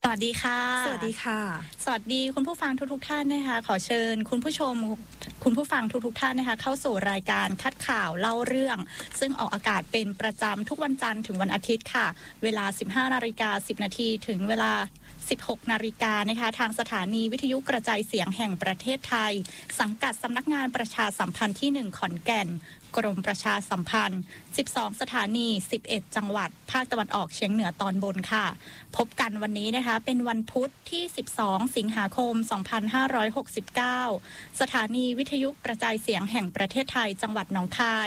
สวัสดีค่ะสวัสดีค่ะสวัสดีคุณผู้ฟังทุกท่านนะคะขอเชิญคุณผู้ชมคุณผู้ฟังทุกท่านนะคะเข้าสู่รายการคัดข่าวเล่าเรื่องซึ่งออกอากาศเป็นประจำทุกวันจันทร์ถึงวันอาทิตย์ค่ะเวลา 15:10 นาทีถึงเวลา 16 นาฬิกานะคะทางสถานีวิทยุกระจายเสียงแห่งประเทศไทยสังกัดสำนักงานประชาสัมพันธ์ที่ 1 ขอนแก่นกรมประชาสัมพันธ์12 สถานี 11 จังหวัดภาคตะวันออกเฉียงเหนือตอนบนค่ะพบกันวันนี้นะคะเป็นวันพุธที่ 12 สิงหาคม 2569 สถานีวิทยุกระจายเสียงแห่งประเทศไทยจังหวัดหนองคาย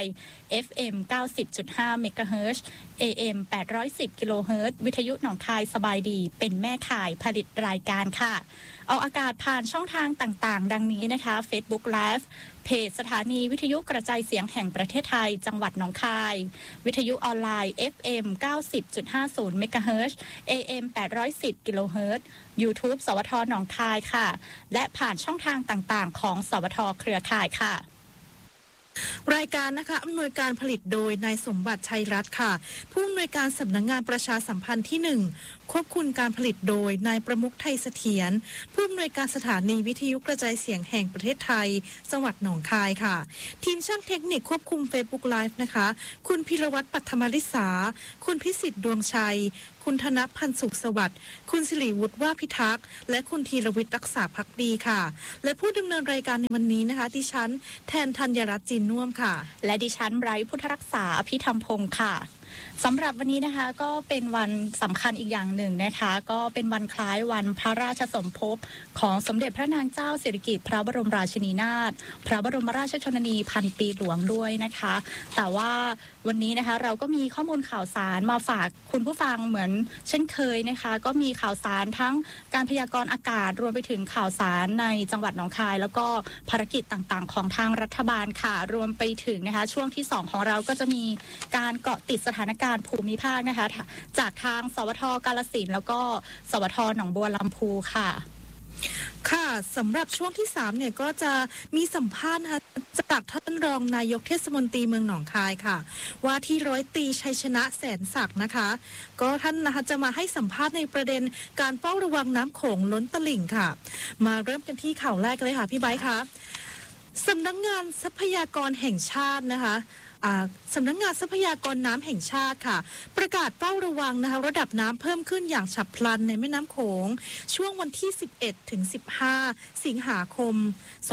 FM 90.5 เมกะเฮิรตซ์ AM 810 กิโลเฮิรตซ์วิทยุหนองคายสบายดีเป็นแม่ข่ายผลิตรายการค่ะออกอากาศผ่านช่องทางต่างๆดังนี้นะคะ Facebook Live เพจสถานีวิทยุกระจายเสียงแห่งประเทศไทยจังหวัดหนองคายวิทยุออนไลน์ FM 90.50 เมกะเฮิรตซ์ AM 810 กิโลเฮิรตซ์ YouTube สวทหนองคายค่ะและผ่านช่องทางต่างๆของสวทเครือข่ายค่ะรายการนะคะอำนวยการผลิตโดยนายสมบัติชัยรัตน์ค่ะผู้อำนวยการสำนักงานประชาสัมพันธ์ที่ 1ควบคุมการผลิตโดยนายประมุขไทยเสถียรผู้อำนวยการสถานีวิทยุกระจายเสียงแห่งประเทศไทยจังหวัดหนองคายค่ะทีมช่างเทคนิคควบคุม Facebook Live นะคะคุณพิรวัตรปัทมริษาคุณพิสิทธิ์ดวงชัยคุณธนพันธ์สุขสวัสดิ์คุณสิริวุฒิว่าพิทักษ์และคุณธีรวิทย์รักษาภักดีค่ะและผู้ดำเนินรายการในวันนี้นะคะดิฉันแทนธัญรัตน์จีนน่วมค่ะและดิฉันไบรท์พุทธรักษาอภิธรรมพงศ์ค่ะสำหรับวันนี้นะคะก็เป็นวันสำคัญอีกอย่างหนึ่งนะคะก็เป็นวันคล้ายวันพระราชสมภพของสมเด็จพระนางเจ้าสิริกิติ์พระบรมราชินีนาถพระบรมราชชนนีพันปีหลวงด้วยนะคะแต่ว่าวันนี้นะคะเราก็มีข้อมูลข่าวสารมาฝากคุณผู้ฟังเหมือนเช่นเคยนะคะก็มีข่าวสารทั้งการพยากรณ์อากาศรวมไปถึงข่าวสารในจังหวัดหนองคายแล้วก็ภารกิจต่างๆของทางรัฐบาลค่ะรวมไปถึงนะคะช่วงที่2ของเราก็จะมีการเกาะติดสถานการณ์ภูมิภาคนะคะจากทางสวทกาฬสินธุ์แล้วก็สวทหนองบัวลำพูค่ะค่ะสำหรับช่วงที่3เนี่ยก็จะมีสัมภาษณ์นะคะจากท่านรองนายกเทศมนตรีเมืองหนองคายค่ะว่าที่ร้อยตรีชัยชนะแสนศักดิ์นะคะก็ท่านนะคะจะมาให้สัมภาษณ์ในประเด็นการเฝ้าระวังน้ำโขงล้นตลิ่งค่ะมาเริ่มกันที่ข่าวแรกเลยค่ะพี่ไบค์คะสำนักงานทรัพยากรแห่งชาตินะคะสำนักงานทรัพยากรน้ำแห่งชาติค่ะประกาศเฝ้าระวังนะคะระดับน้ำเพิ่มขึ้นอย่างฉับพลันในแม่น้ำโขงช่วงวันที่ 11 ถึง 15 สิงหาคม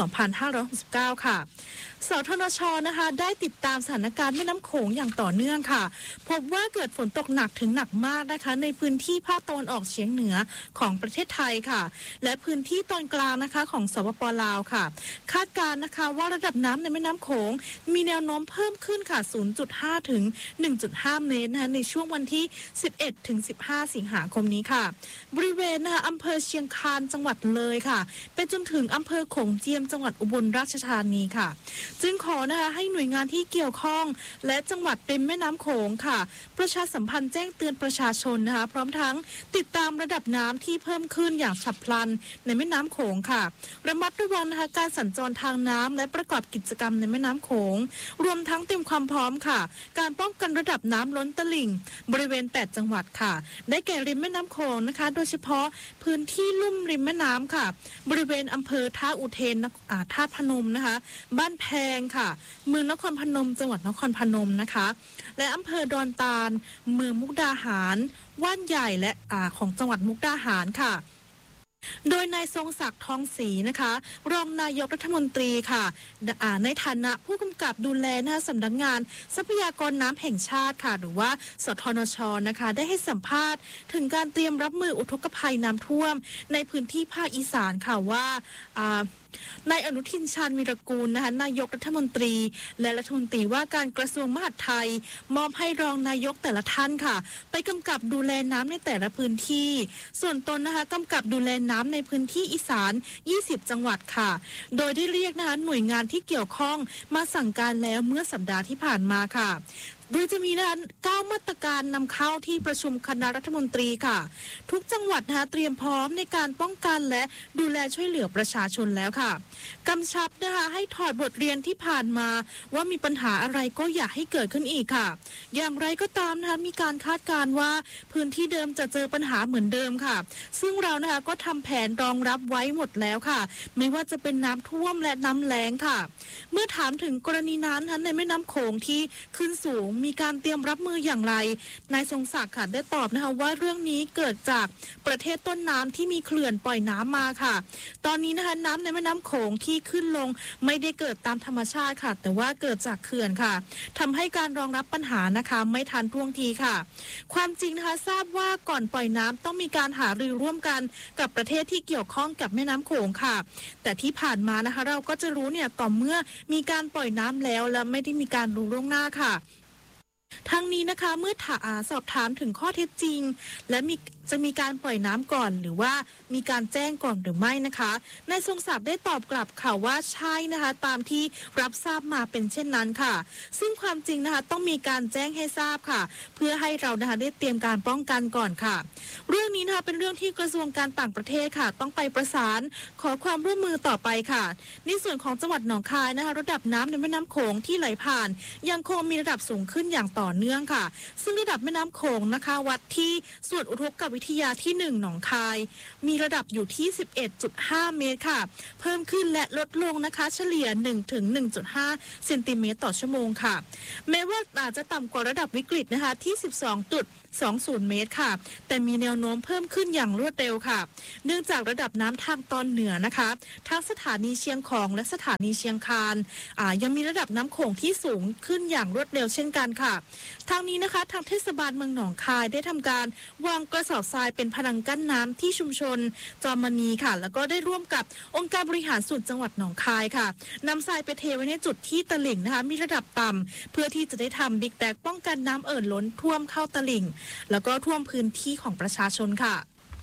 2569 ค่ะสทนช.นะคะได้ติดตามสถานการณ์แม่น้ำโขงอย่างต่อเนื่องค่ะพบว่าเกิดฝนตกหนักถึงหนักมากนะคะในพื้นที่ภาคตะวันออกเฉียงเหนือของประเทศไทยค่ะและพื้นที่ตอนกลางนะคะของสปป.ลาวค่ะคาดการณ์นะคะว่าระดับน้ำในแม่น้ำโขงมีแนวโน้มเพิ่มขึ้นค่ะ 0.5 ถึง 1.5 เมตรนะคะในช่วงวันที่ 11 ถึง 15 สิงหาคมนี้ค่ะบริเวณนะคะอำเภอเชียงคานจังหวัดเลยค่ะไปจนถึงอำเภอโขงเจียมจังหวัดอุบลราชธานีค่ะจึงขอนะคะให้หน่วยงานที่เกี่ยวข้องและจังหวัดริมแม่น้ำโขงค่ะประชาสัมพันธ์แจ้งเตือนประชาชนนะคะพร้อมทั้งติดตามระดับน้ำที่เพิ่มขึ้นอย่างฉับพลันในแม่น้ำโขงค่ะระมัดระวังนะคะการสัญจรทางน้ำและประกอบกิจกรรมในแม่น้ำโขงรวมทั้งเตรียมความพร้อมค่ะการป้องกันระดับน้ำล้นตลิ่งบริเวณ8จังหวัดค่ะได้แก่ริมแม่น้ำโขงนะคะโดยเฉพาะพื้นที่ลุ่มริมแม่น้ำค่ะบริเวณอำเภอท่าอุเทนท่าพนมนะคะบ้านแพงค่ะเมืองนครพนมจังหวัดนครพนมนะคะและอำเภอดอนตาลเมืองมุกดาหารว่านใหญ่และของจังหวัดมุกดาหารค่ะโดยนายทรงศักดิ์ทองศรีนะคะรองนายกรัฐมนตรีค่ะในฐานะผู้กำกับดูแลสำนักงานทรัพยากรน้ำแห่งชาติค่ะหรือว่าสทนช.นะคะได้ให้สัมภาษณ์ถึงการเตรียมรับมืออุทกภัยน้ำท่วมในพื้นที่ภาคอีสานค่ะว่านายอนุทินชาญวีรกูลนะคะนายกรัฐมนตรีและรัฐมนตรีว่าการกระทรวงมหาดไทยมอบให้รองนายกแต่ละท่านค่ะไปกำกับดูแลน้ำในแต่ละพื้นที่ส่วนตนนะคะกำกับดูแลน้ำในพื้นที่อีสาน20จังหวัดค่ะโดยได้เรียกนะคะหน่วยงานที่เกี่ยวข้องมาสั่งการแล้วเมื่อสัปดาห์ที่ผ่านมาค่ะโดยจะมีนะคะ9มาตรการนำเข้าที่ประชุมคณะรัฐมนตรีค่ะทุกจังหวัดนะคะเตรียมพร้อมในการป้องกันและดูแลช่วยเหลือประชาชนแล้วค่ะกำชับนะคะให้ถอดบทเรียนที่ผ่านมาว่ามีปัญหาอะไรก็อย่าให้เกิดขึ้นอีกค่ะอย่างไรก็ตามนะคะมีการคาดการณ์ว่าพื้นที่เดิมจะเจอปัญหาเหมือนเดิมค่ะซึ่งเรานะคะก็ทำแผนรองรับไว้หมดแล้วค่ะไม่ว่าจะเป็นน้ำท่วมและน้ำแล้งค่ะเมื่อถามถึงกรณีน้ำในแม่น้ำโขงที่ขึ้นสูงมีการเตรียมรับมืออย่างไรนายทรงศักดิ์ค่ะได้ตอบนะคะว่าเรื่องนี้เกิดจากประเทศต้นน้ำที่มีเขื่อนปล่อยน้ำมาค่ะตอนนี้นะคะน้ำในแม่น้ำโขงที่ขึ้นลงไม่ได้เกิดตามธรรมชาติค่ะแต่ว่าเกิดจากเขื่อนค่ะทำให้การรองรับปัญหานะคะไม่ทันท่วงทีค่ะความจริงนะคะทราบว่าก่อนปล่อยน้ำต้องมีการหารือร่วมกันกับประเทศที่เกี่ยวข้องกับแม่น้ำโขงค่ะแต่ที่ผ่านมานะคะเราก็จะรู้เนี่ยต่อเมื่อมีการปล่อยน้ำแล้วและไม่ได้มีการรู้ล่วงหน้าค่ะทั้งนี้นะคะเมื่อสอบถามถึงข้อเท็จจริงและจะมีการปล่อยน้ำก่อนหรือว่ามีการแจ้งก่อนหรือไม่นะคะนายทรงศักดิ์ได้ตอบกลับค่ะว่าใช่นะคะตามที่รับทราบมาเป็นเช่นนั้นค่ะซึ่งความจริงนะคะต้องมีการแจ้งให้ทราบค่ะเพื่อให้เรานะคะได้เตรียมการป้องกันก่อนค่ะเรื่องนี้นะคะเป็นเรื่องที่กระทรวงการต่างประเทศค่ะต้องไปประสานขอความร่วมมือต่อไปค่ะในส่วนของจังหวัดหนองคายนะคะระดับน้ำในแม่น้ำโขงที่ไหลผ่านยังคงมีระดับสูงขึ้นอย่างต่อเนื่องค่ะซึ่งระดับแม่น้ำโขงนะคะวัดที่ส่วนอุทกวิทยาที่1หนองคายมีระดับอยู่ที่ 11.5 เมตรค่ะเพิ่มขึ้นและลดลงนะคะเฉลี่ย 1-1.5 เซนติเมตรต่อชั่วโมงค่ะแม้ว่าอาจจะต่ำกว่าระดับวิกฤตนะคะที่ 12.20 เมตรค่ะแต่มีแนวโน้มเพิ่มขึ้นอย่างรวดเร็วค่ะเนื่องจากระดับน้ำทางตอนเหนือนะคะทั้งสถานีเชียงของและสถานีเชียงคานยังมีระดับน้ำโขงที่สูงขึ้นอย่างรวดเร็วเช่นกันค่ะทางนี้นะคะทางเทศบาลเมืองหนองคายได้ทำการวางกระสอบทรายเป็นพนังกั้นน้ำที่ชุมชนจอมมณีค่ะแล้วก็ได้ร่วมกับองค์การบริหารส่วนจังหวัดหนองคายค่ะนำทรายไปเทไว้ในจุดที่ตลิ่งนะคะมีระดับต่ำเพื่อที่จะได้ทำบิ๊กแดกป้องกันน้ำล้นท่วมเข้าตลิ่งแล้วก็ท่วมพื้นที่ของประชาชนค่ะ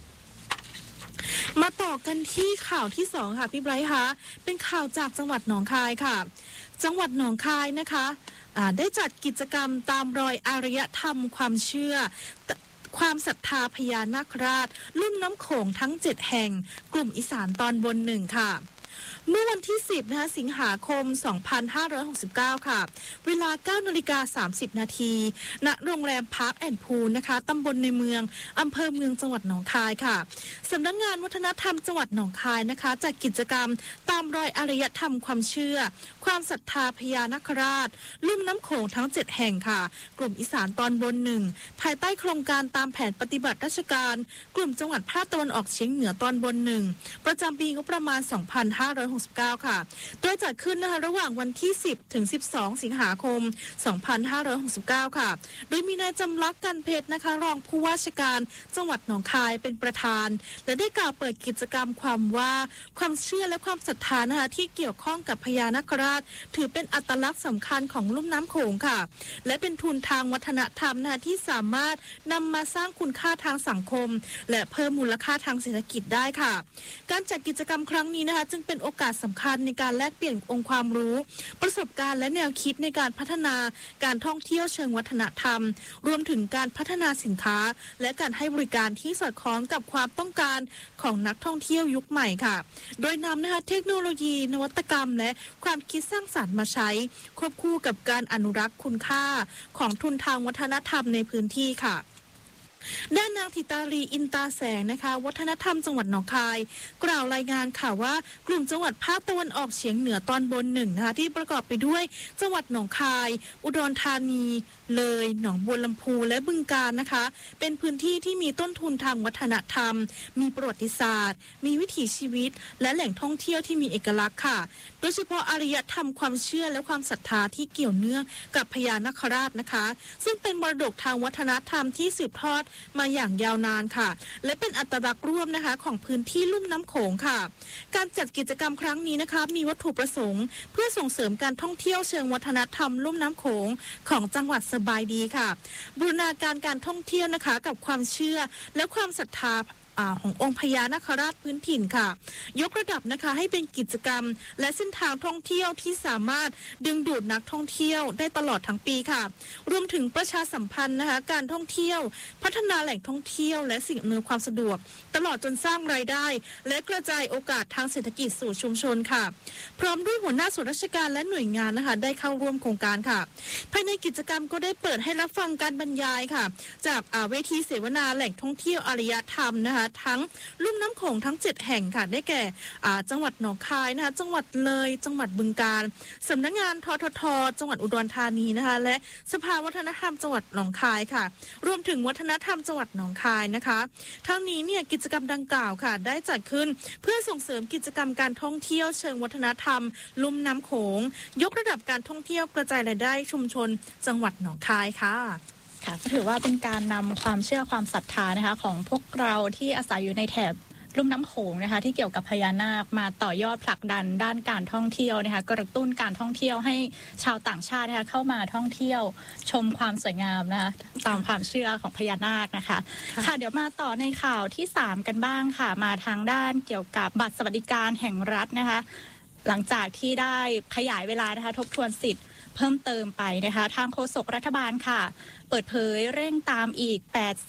มาต่อกันที่ข่าวที่2ค่ะพี่ไบรท์คะเป็นข่าวจากจังหวัดหนองคายค่ะจังหวัดหนองคายนะคะได้จัดกิจกรรมตามรอยอารยธรรมความเชื่อความศรัทธาพญานาคราชลุ่มน้ำโขงทั้ง7แห่งกลุ่มอีสานตอนบน1ค่ะเมื่อวันที่10นะคะสิงหาคม2569ค่ะเวลา 9:30 นาทีณโรงแรมพาร์คแอนด์พูลนะคะตำบลในเมืองอำเภอเมืองจังหวัดหนองคายค่ะสำนักงานวัฒนธรรมจังหวัดหนองคายนะคะจัดกิจกรรมตามรอยอารยธรรมความเชื่อความศรัทธาพญานาคราชลุ่มน้ำโขงทั้ง7แห่งค่ะกลุ่มอีสานตอนบน1ภายใต้โครงการตามแผนปฏิบัติราชการกลุ่มจังหวัดภาคตะวันออกเฉียงเหนือตอนบน1ประจำปีงบประมาณ 2569 ค่ะโดยจัดขึ้นนะคะระหว่างวันที่ 10 ถึง 12 สิงหาคม 2569 ค่ะโดยมีนายจำลักกันเพชรนะคะรองผู้ว่าราชการจังหวัดหนองคายเป็นประธานและได้กล่าวเปิดกิจกรรมความเชื่อและความศรัทธานะคะที่เกี่ยวข้องกับพญานาคราชถือเป็นอัตลักษณ์สำคัญของลุ่มน้ำโขงค่ะและเป็นทุนทางวัฒนธรรมนะคะที่สามารถนำมาสร้างคุณค่าทางสังคมและเพิ่มมูลค่าทางเศรษฐกิจได้ค่ะการจัดกิจกรรมครั้งนี้นะคะจึงเป็นโอกาสสำคัญในการแลกเปลี่ยนองค์ความรู้ประสบการณ์และแนวคิดในการพัฒนาการท่องเที่ยวเชิงวัฒนธรรมรวมถึงการพัฒนาสินค้าและการให้บริการที่สอดคล้องกับความต้องการของนักท่องเที่ยวยุคใหม่ค่ะโดยนำนะคะเทคโนโลยีนวัตกรรมและความคิดสร้างสรรค์มาใช้ควบคู่กับการอนุรักษ์คุณค่าของทุนทางวัฒนธรรมในพื้นที่ค่ะด้านนางธิตาลีอินตาแสงนะคะวัฒนธรรมจังหวัดหนองคายกล่าวรายงานค่ะว่ากลุ่มจังหวัดภาคตะวันออกเฉียงเหนือตอนบนนะคะที่ประกอบไปด้วยจังหวัดหนองคายอุดรธานีเลยหนองบัวลำพูและบึงกาฬนะคะเป็นพื้นที่ที่มีต้นทุนทางวัฒนธรรมมีประวัติศาสตร์มีวิถีชีวิตและแหล่งท่องเที่ยวที่มีเอกลักษณ์ค่ะโดยเฉพาะอารยธรรมความเชื่อและความศรัทธาที่เกี่ยวเนื่องกับพญานาคราชนะคะซึ่งเป็นมรดกทางวัฒนธรรมที่สืบทอดมาอย่างยาวนานค่ะและเป็นอัตลักษณ์ร่วมนะคะของพื้นที่ลุ่มน้ำโขงค่ะการจัดกิจกรรมครั้งนี้นะคะมีวัตถุประสงค์เพื่อส่งเสริมการท่องเที่ยวเชิงวัฒนธรรมลุ่มน้ำโขงของจังหวัดสบายดีค่ะบูรณาการการท่องเที่ยวนะคะกับความเชื่อและความศรัทธาขององค์พญานาคราชพื้นถิ่นค่ะยกระดับนะคะให้เป็นกิจกรรมและเส้นทางท่องเที่ยวที่สามารถดึงดูดนักท่องเที่ยวได้ตลอดทั้งปีค่ะรวมถึงประชาสัมพันธ์นะคะการท่องเที่ยวพัฒนาแหล่งท่องเที่ยวและสิ่งอำนวยความสะดวกตลอดจนสร้างรายได้และกระจายโอกาสทางเศรษฐกิจสู่ชุมชนค่ะพร้อมด้วยหัวหน้าส่วนราชการและหน่วยงานนะคะได้เข้าร่วมโครงการค่ะภายในกิจกรรมก็ได้เปิดให้รับฟังการบรรยายค่ะจากเวทีเสวนาแหล่งท่องเที่ยวอารยธรรมนะคะทั้งลุ่มน้ำโขงทั้ง7แห่งค่ะได้แก่จังหวัดหนองคายนะคะจังหวัดเลยจังหวัดบึงกาฬสำนักงานทททจังหวัดอุดรธานีนะคะและสภาวัฒนธรรมจังหวัดหนองคายค่ะรวมถึงวัฒนธรรมจังหวัดหนองคายนะคะทั้งนี้เนี่ยกิจกรรมดังกล่าวค่ะได้จัดขึ้นเพื่อส่งเสริมกิจกรรมการท่องเที่ยวเชิงวัฒนธรรมลุ่มน้ำโขงยกระดับการท่องเที่ยวกระจายรายได้ชุมชนจังหวัดหนองคายค่ะค่ะก็ถือว่าเป็นการนำความเชื่อความศรัทธานะคะของพวกเราที่อาศัยอยู่ในแถบลุ่มน้ำโขงนะคะที่เกี่ยวกับพญานาคมาต่อยอดผลักดันด้านการท่องเที่ยวนะคะกระตุ้นการท่องเที่ยวให้ชาวต่างชาตินะคะเข้ามาท่องเที่ยวชมความสวยงามนะคะตามความเชื่อของพญานาคนะคะค่ะเดี๋ยวมาต่อในข่าวที่3กันบ้างค่ะมาทางด้านเกี่ยวกับบัตรสวัสดิการแห่งรัฐนะคะหลังจากที่ได้ขยายเวลานะคะทบทวนสิทธิ์เพิ่มเติมไปนะคะทางโฆษกรัฐบาลค่ะเปิดเผยเร่งตามอีก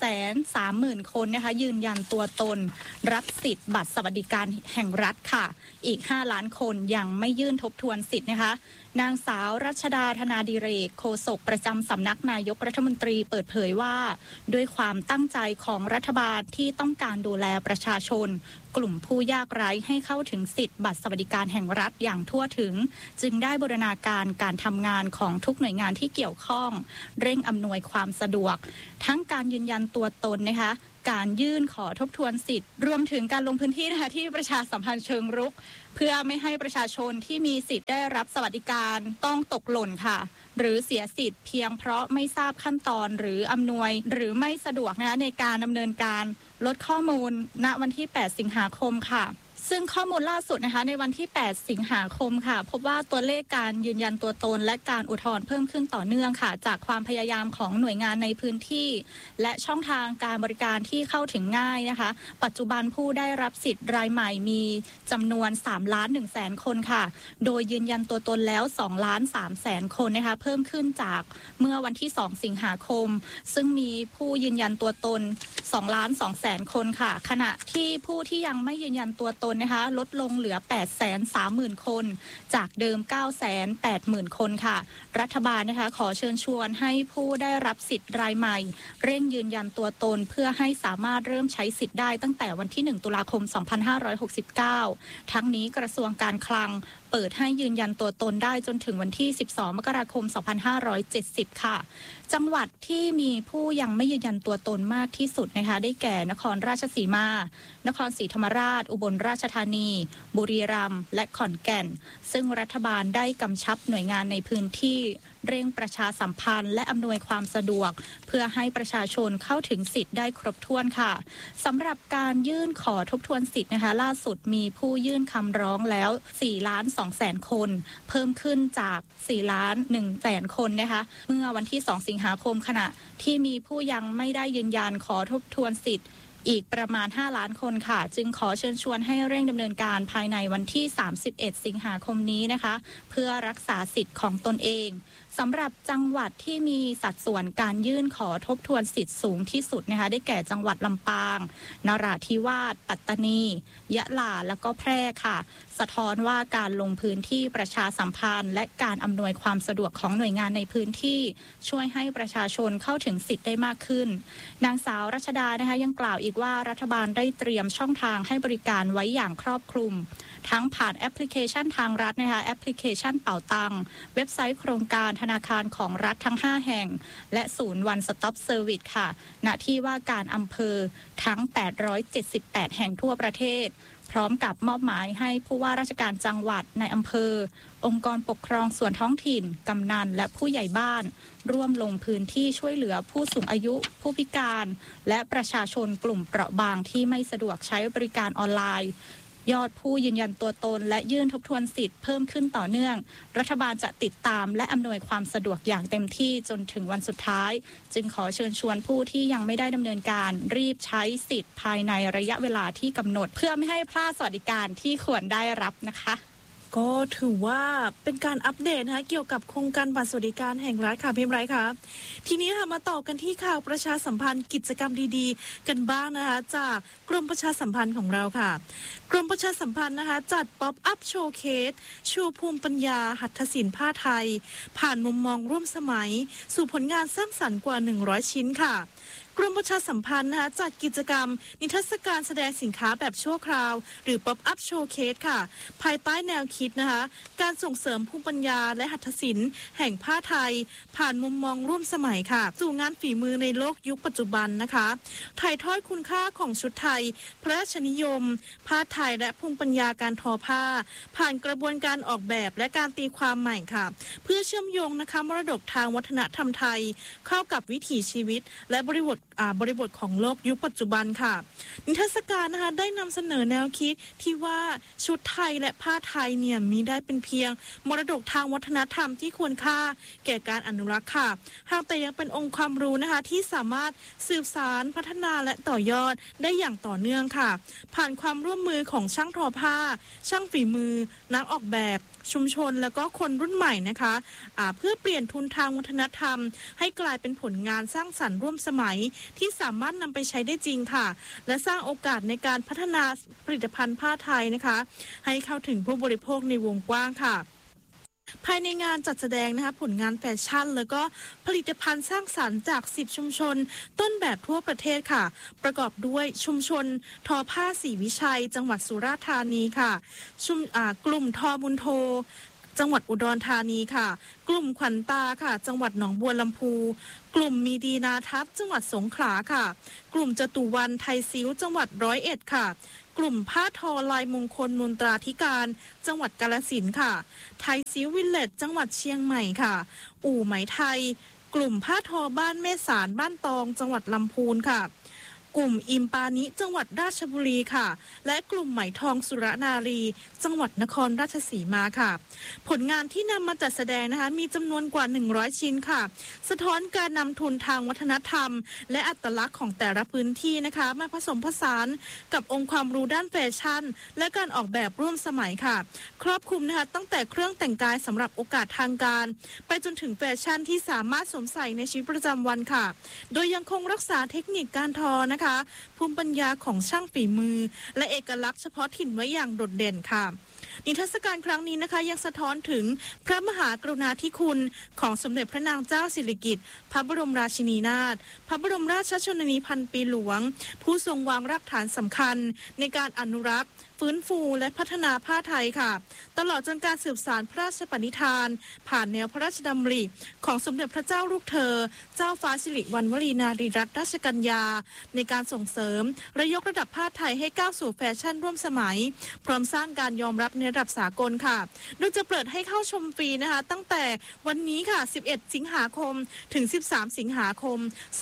830,000 คนนะคะยืนยันตัวตนรับสิทธิ์บัตรสวัสดิการแห่งรัฐค่ะอีก5ล้านคนยังไม่ยื่นทบทวนสิทธิ์นะคะนางสาวรัชดาธนาดิเรกโฆษกประจำสำนักนายกรัฐมนตรีเปิดเผยว่าด้วยความตั้งใจของรัฐบาลที่ต้องการดูแลประชาชนกลุ่มผู้ยากไร้ให้เข้าถึงสิทธิ์บัตรสวัสดิการแห่งรัฐอย่างทั่วถึงจึงได้บูรณาการการทำงานของทุกหน่วยงานที่เกี่ยวข้องเร่งอำนวยความสะดวกทั้งการยืนยันตัวตนนะคะการยื่นขอทบทวนสิทธิ์รวมถึงการลงพื้นที่นะคะที่ประชาสัมพันธ์เชิงรุกเพื่อไม่ให้ประชาชนที่มีสิทธิ์ได้รับสวัสดิการต้องตกหล่นค่ะหรือเสียสิทธิ์เพียงเพราะไม่ทราบขั้นตอนหรืออำนวยหรือไม่สะดวกนะคะในการดำเนินการลดข้อมูลณวันที่8สิงหาคมค่ะซึ่งข้อมูลล่าสุดนะคะในวันที่8สิงหาคมค่ะพบว่าตัวเลขการยืนยันตัวตนและการอุทธรณ์เพิ่มขึ้นต่อเนื่องค่ะจากความพยายามของหน่วยงานในพื้นที่และช่องทางการบริการที่เข้าถึงง่ายนะคะปัจจุบันผู้ได้รับสิทธิ์รายใหม่มีจำนวน3,100,000 คนค่ะโดยยืนยันตัวตนแล้ว2,300,000 คนนะคะเพิ่มขึ้นจากเมื่อวันที่2สิงหาคมซึ่งมีผู้ยืนยันตัวตน2,200,000 คนค่ะขณะที่ผู้ที่ยังไม่ยืนยันตัวตนนะคะลดลงเหลือ 830,000 คนจากเดิม 980,000 คนค่ะรัฐบาลนะคะขอเชิญชวนให้ผู้ได้รับสิทธิ์รายใหม่เร่งยืนยันตัวตนเพื่อให้สามารถเริ่มใช้สิทธิ์ได้ตั้งแต่วันที่1ตุลาคม2569ทั้งนี้กระทรวงการคลังเปิดให้ยืนยันตัวตนได้จนถึงวันที่12มกราคม2570ค่ะจังหวัดที่มีผู้ยังไม่ยืนยันตัวตนมากที่สุดนะคะได้แก่นครราชสีมานครศรีธรรมราชอุบลราชธานีบุรีรัมย์และขอนแก่นซึ่งรัฐบาลได้กำชับหน่วยงานในพื้นที่เร่งประชาสัมพันธ์และอำนวยความสะดวกเพื่อให้ประชาชนเข้าถึงสิทธิ์ได้ครบถ้วนค่ะสำหรับการยื่นขอทบทวนสิทธิ์นะคะล่าสุดมีผู้ยื่นคำร้องแล้ว4,200,000 คนเพิ่มขึ้นจาก4,100,000 คนนะคะเมื่อวันที่2สิงหาคมขณะที่มีผู้ยังไม่ได้ยืนยันขอทบทวนสิทธิ์อีกประมาณ5ล้านคนค่ะจึงขอเชิญชวนให้เร่งดำเนินการภายในวันที่31สิงหาคมนี้นะคะเพื่อรักษาสิทธิ์ของตนเองสำหรับจังหวัดที่มีสัดส่วนการยื่นขอทบทวนสิทธิ์สูงที่สุดนะคะได้แก่จังหวัดลำปางนราธิวาสปัตตานียะลาและก็แพร่ค่ะสะท้อนว่าการลงพื้นที่ประชาสัมพันธ์และการอำนวยความสะดวกของหน่วยงานในพื้นที่ช่วยให้ประชาชนเข้าถึงสิทธิ์ได้มากขึ้นนางสาวรัชดานะคะยังกล่าวอีกว่ารัฐบาลได้เตรียมช่องทางให้บริการไว้อย่างครอบคลุมทั้งผ่านแอปพลิเคชันทางรัฐนะคะแอปพลิเคชันเป๋าตังเว็บไซต์โครงการธนาคารของรัฐทั้ง5แห่งและศูนย์ One Stop Service ค่ะณที่ว่าการอำเภอทั้ง878แห่งทั่วประเทศพร้อมกับมอบหมายให้ผู้ว่าราชการจังหวัดในอำเภอองค์กรปกครองส่วนท้องถิ่นกำนันและผู้ใหญ่บ้านร่วมลงพื้นที่ช่วยเหลือผู้สูงอายุผู้พิการและประชาชนกลุ่มเปราะบางที่ไม่สะดวกใช้บริการออนไลน์ยอดผู้ยืนยันตัวตนและยื่นทบทวนสิทธิ์เพิ่มขึ้นต่อเนื่องรัฐบาลจะติดตามและอำนวยความสะดวกอย่างเต็มที่จนถึงวันสุดท้ายจึงขอเชิญชวนผู้ที่ยังไม่ได้ดำเนินการรีบใช้สิทธิ์ภายในระยะเวลาที่กำหนดเพื่อไม่ให้พลาดสวัสดิการที่ควรได้รับนะคะก็ถือว่าเป็นการอัปเดตนะคะเกี่ยวกับโครงการบัตรสวัสดิการแห่งรัฐค่ะพี่ไบรท์ค่ะทีนี้ค่ะมาต่อกันที่ข่าวประชาสัมพันธ์กิจกรรมดีๆกันบ้างนะคะจากกรมประชาสัมพันธ์ของเราค่ะกรมประชาสัมพันธ์นะคะจัดป๊อปอัพโชว์เคสชูภูมิปัญญาหัตถศิลป์ผ้าไทยผ่านมุมมองร่วมสมัยสู่ผลงานสร้างสรรค์กว่า100ชิ้นค่ะกรมประชาสัมพันธ์นะคะจัดกิจกรรมนิทรรศการแสดงสินค้าแบบชั่วคราวหรือ Pop Up Showcase ค่ะภายใต้แนวคิดนะคะการส่งเสริมภูมิปัญญาและหัตถศิลป์แห่งผ้าไทยผ่านมุมมองร่วมสมัยค่ะสู่งานฝีมือในโลกยุคปัจจุบันนะคะถ่ายทอดคุณค่าของชุดไทยพระราชนิยมผ้าไทยและภูมิปัญญาการทอผ้าผ่านกระบวนการออกแบบและการตีความใหม่ค่ะเพื่อเชื่อมโยงนะคะมรดกทางวัฒนธรรมไทยเข้ากับวิถีชีวิตและบริบทของโลกยุคปัจจุบันค่ะนิทรรศการนะคะได้นำเสนอแนวคิดที่ว่าชุดไทยและผ้าไทยเนี่ยมีได้เป็นเพียงมรดกทางวัฒนธรรมที่ควรค่าแก่การอนุรักษ์ค่ะหากแต่ยังเป็นองค์ความรู้นะคะที่สามารถสืบสานพัฒนาและต่อยอดได้อย่างต่อเนื่องค่ะผ่านความร่วมมือของช่างทอผ้าช่างฝีมือนักออกแบบชุมชนแล้วก็คนรุ่นใหม่นะคะเพื่อเปลี่ยนทุนทางวัฒนธรรมให้กลายเป็นผลงานสร้างสรรค์ร่วมสมัยที่สามารถนำไปใช้ได้จริงค่ะและสร้างโอกาสในการพัฒนาผลิตภัณฑ์ผ้าไทยนะคะให้เข้าถึงผู้บริโภคในวงกว้างค่ะภายในงานจัดแสดงนะคะผลงานแฟชั่นแล้วก็ผลิตภัณฑ์สร้างสรรค์จาก10ชุมชนต้นแบบทั่วประเทศค่ะประกอบด้วยชุมชนทอผ้าศรีวิชัยจังหวัดสุราษฎร์ธานีค่ะกลุ่มทอบุญโทจังหวัดอุดรธานีค่ะกลุ่มขวัญตาค่ะจังหวัดหนองบัวลำพูกลุ่มมีดีนาทัพจังหวัดสงขลาค่ะกลุ่มจตุวันไทยซิ้วจังหวัด101ค่ะกลุ่มผ้าทอลายมงคลมนตราธิการจังหวัดกาฬสินธุ์ค่ะไทยซิ้ววิลเลจจังหวัดเชียงใหม่ค่ะอู่ไหมไทยกลุ่มผ้าทอบ้านแม่สารบ้านตองจังหวัดลำพูนค่ะกลุ่มอิมปานิจังหวัดราชบุรีค่ะและกลุ่มไหมทองสุรนารีจังหวัดนครราชสีมาค่ะผลงานที่นำมาจัดแสดงนะคะมีจำนวนกว่า100ชิ้นค่ะสะท้อนการนำทุนทางวัฒนธรรมและอัตลักษณ์ของแต่ละพื้นที่นะคะมาผสมผสานกับองค์ความรู้ด้านแฟชั่นและการออกแบบร่วมสมัยค่ะครอบคลุมนะคะตั้งแต่เครื่องแต่งกายสำหรับโอกาสทางการไปจนถึงแฟชั่นที่สามารถสวมใส่ในชีวิตประจำวันค่ะโดยยังคงรักษาเทคนิคการทอนะคะภูมิปัญญาของช่างฝีมือและเอกลักษณ์เฉพาะถิ่นไว้อย่างโดดเด่นค่ะนิทรรศการครั้งนี้นะคะยังสะท้อนถึงพระมหากรุณาธิคุณของสมเด็จพระนางเจ้าสิริกิติ์พระบรมราชินีนาถพระบรมราชชนนีพันปีหลวงผู้ทรงวางรากฐานสำคัญในการอนุรักษ์ฟื้นฟูและพัฒนาผ้าไทยค่ะตลอดจนการสืบสานพระราชปณิธานผ่านแนวพระราชดำริของสมเด็จพระเจ้าลูกเธอเจ้าฟ้าสิริวัณวรีนารีรัตนราชกัญญาในการส่งเสริมและยกระดับผ้าไทยให้ก้าวสู่แฟชั่นร่วมสมัยพร้อมสร้างการยอมรับในระดับสากลค่ะโดยจะเปิดให้เข้าชมฟรีนะคะตั้งแต่วันนี้ค่ะ11สิงหาคมถึง13สิงหาคม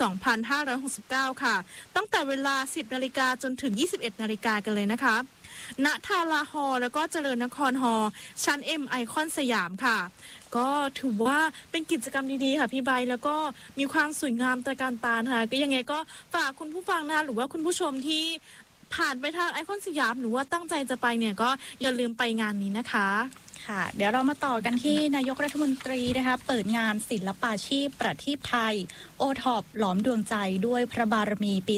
2569ค่ะตั้งแต่เวลา 10 นาฬิกาจนถึง 21 นาฬิกากันเลยนะคะณทาราฮอลแล้วก็เจริญนครฮอชั้น M ไอคอนสยามค่ะก็ถือว่าเป็นกิจกรรมดีๆค่ะพี่ใบแล้วก็มีความสวยงามตระการตาค่ะก็ยังไงก็ฝากคุณผู้ฟังนะหรือว่าคุณผู้ชมที่ผ่านไปทางไอคอนสยามหรือว่าตั้งใจจะไปเนี่ยก็อย่าลืมไปงานนี้นะคะค่ะเดี๋ยวเรามาต่อกันที่นายกรัฐมนตรีนะคะเปิดงานศิลปาชีพประทีปไทยโอท็อปหลอมดวงใจด้วยพระบารมีปี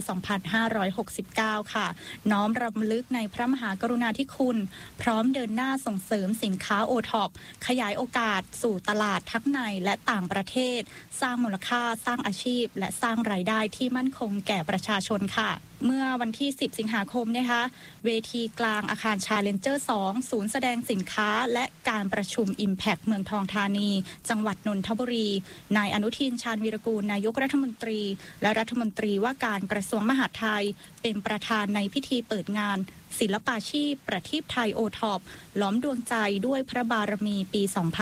2569 ค่ะน้อมรำลึกในพระมหากรุณาธิคุณพร้อมเดินหน้าส่งเสริมสินค้าโอท็อปขยายโอกาสสู่ตลาดทั้งในและต่างประเทศสร้างมูลค่าสร้างอาชีพและสร้างรายได้ที่มั่นคงแก่ประชาชนค่ะเมื่อวันที่ 10 สิงหาคมนะคะเวทีกลางอาคารชาเลนเจอร์ 2 ศูนย์แสดงสินค้าและการประชุม Impact เมืองทองธานีจังหวัดนนทบุรีนายอนุทินชาญวีรกูลนายกรัฐมนตรีและรัฐมนตรีว่าการกระทรวงมหาดไทยเป็นประธานในพิธีเปิดงานศิลปาชีพประทีปไทยโอท็อปหลอมดวงใจด้วยพระบารมีปี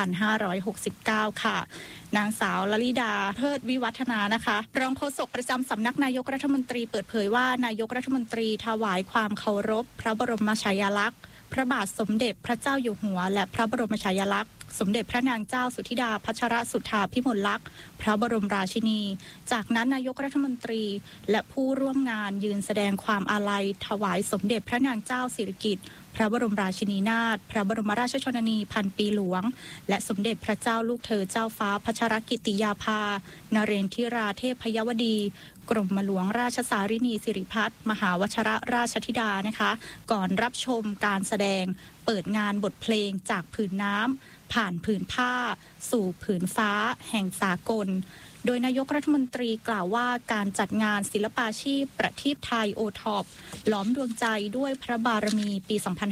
2569 ค่ะนางสาวลลิดาเพิดวิวัฒนานะคะรองโฆษกประจำสำนักนายกรัฐมนตรีเปิดเผยว่านายกรัฐมนตรีถวายความเคารพพระบรมฉายาลักษณ์พระบาทสมเด็จพระเจ้าอยู่หัวและพระบรมฉายาลักษณ์สมเด็จพระนางเจ้าสุธิดาพัชรสุธาพิมลลักษณ์พระบรมราชินี จากนั้นนายกรัฐมนตรีและผู้ร่วมงานยืนแสดงความอาลัยถวายสมเด็จพระนางเจ้าสิริกิติ์พระบรมราชินีนาถพระบรมราชชนนีพันปีหลวงและสมเด็จพระเจ้าลูกเธอเจ้าฟ้าพัชรกิติยาภานเรนทิราเทพยวดีกรมหลวงราชสารินีสิริพัฒน์มหาวชรราชธิดานะคะก่อนรับชมการแสดงเปิดงานบทเพลงจากผืนน้ำผ่านผืนผ้าสู่ผืนฟ้าแห่งสากลโดยนายกรัฐมนตรีกล่าวว่าการจัดงานศิลปาชีพประทีปไทยโอท็อปหลอมดวงใจด้วยพระบารมีปี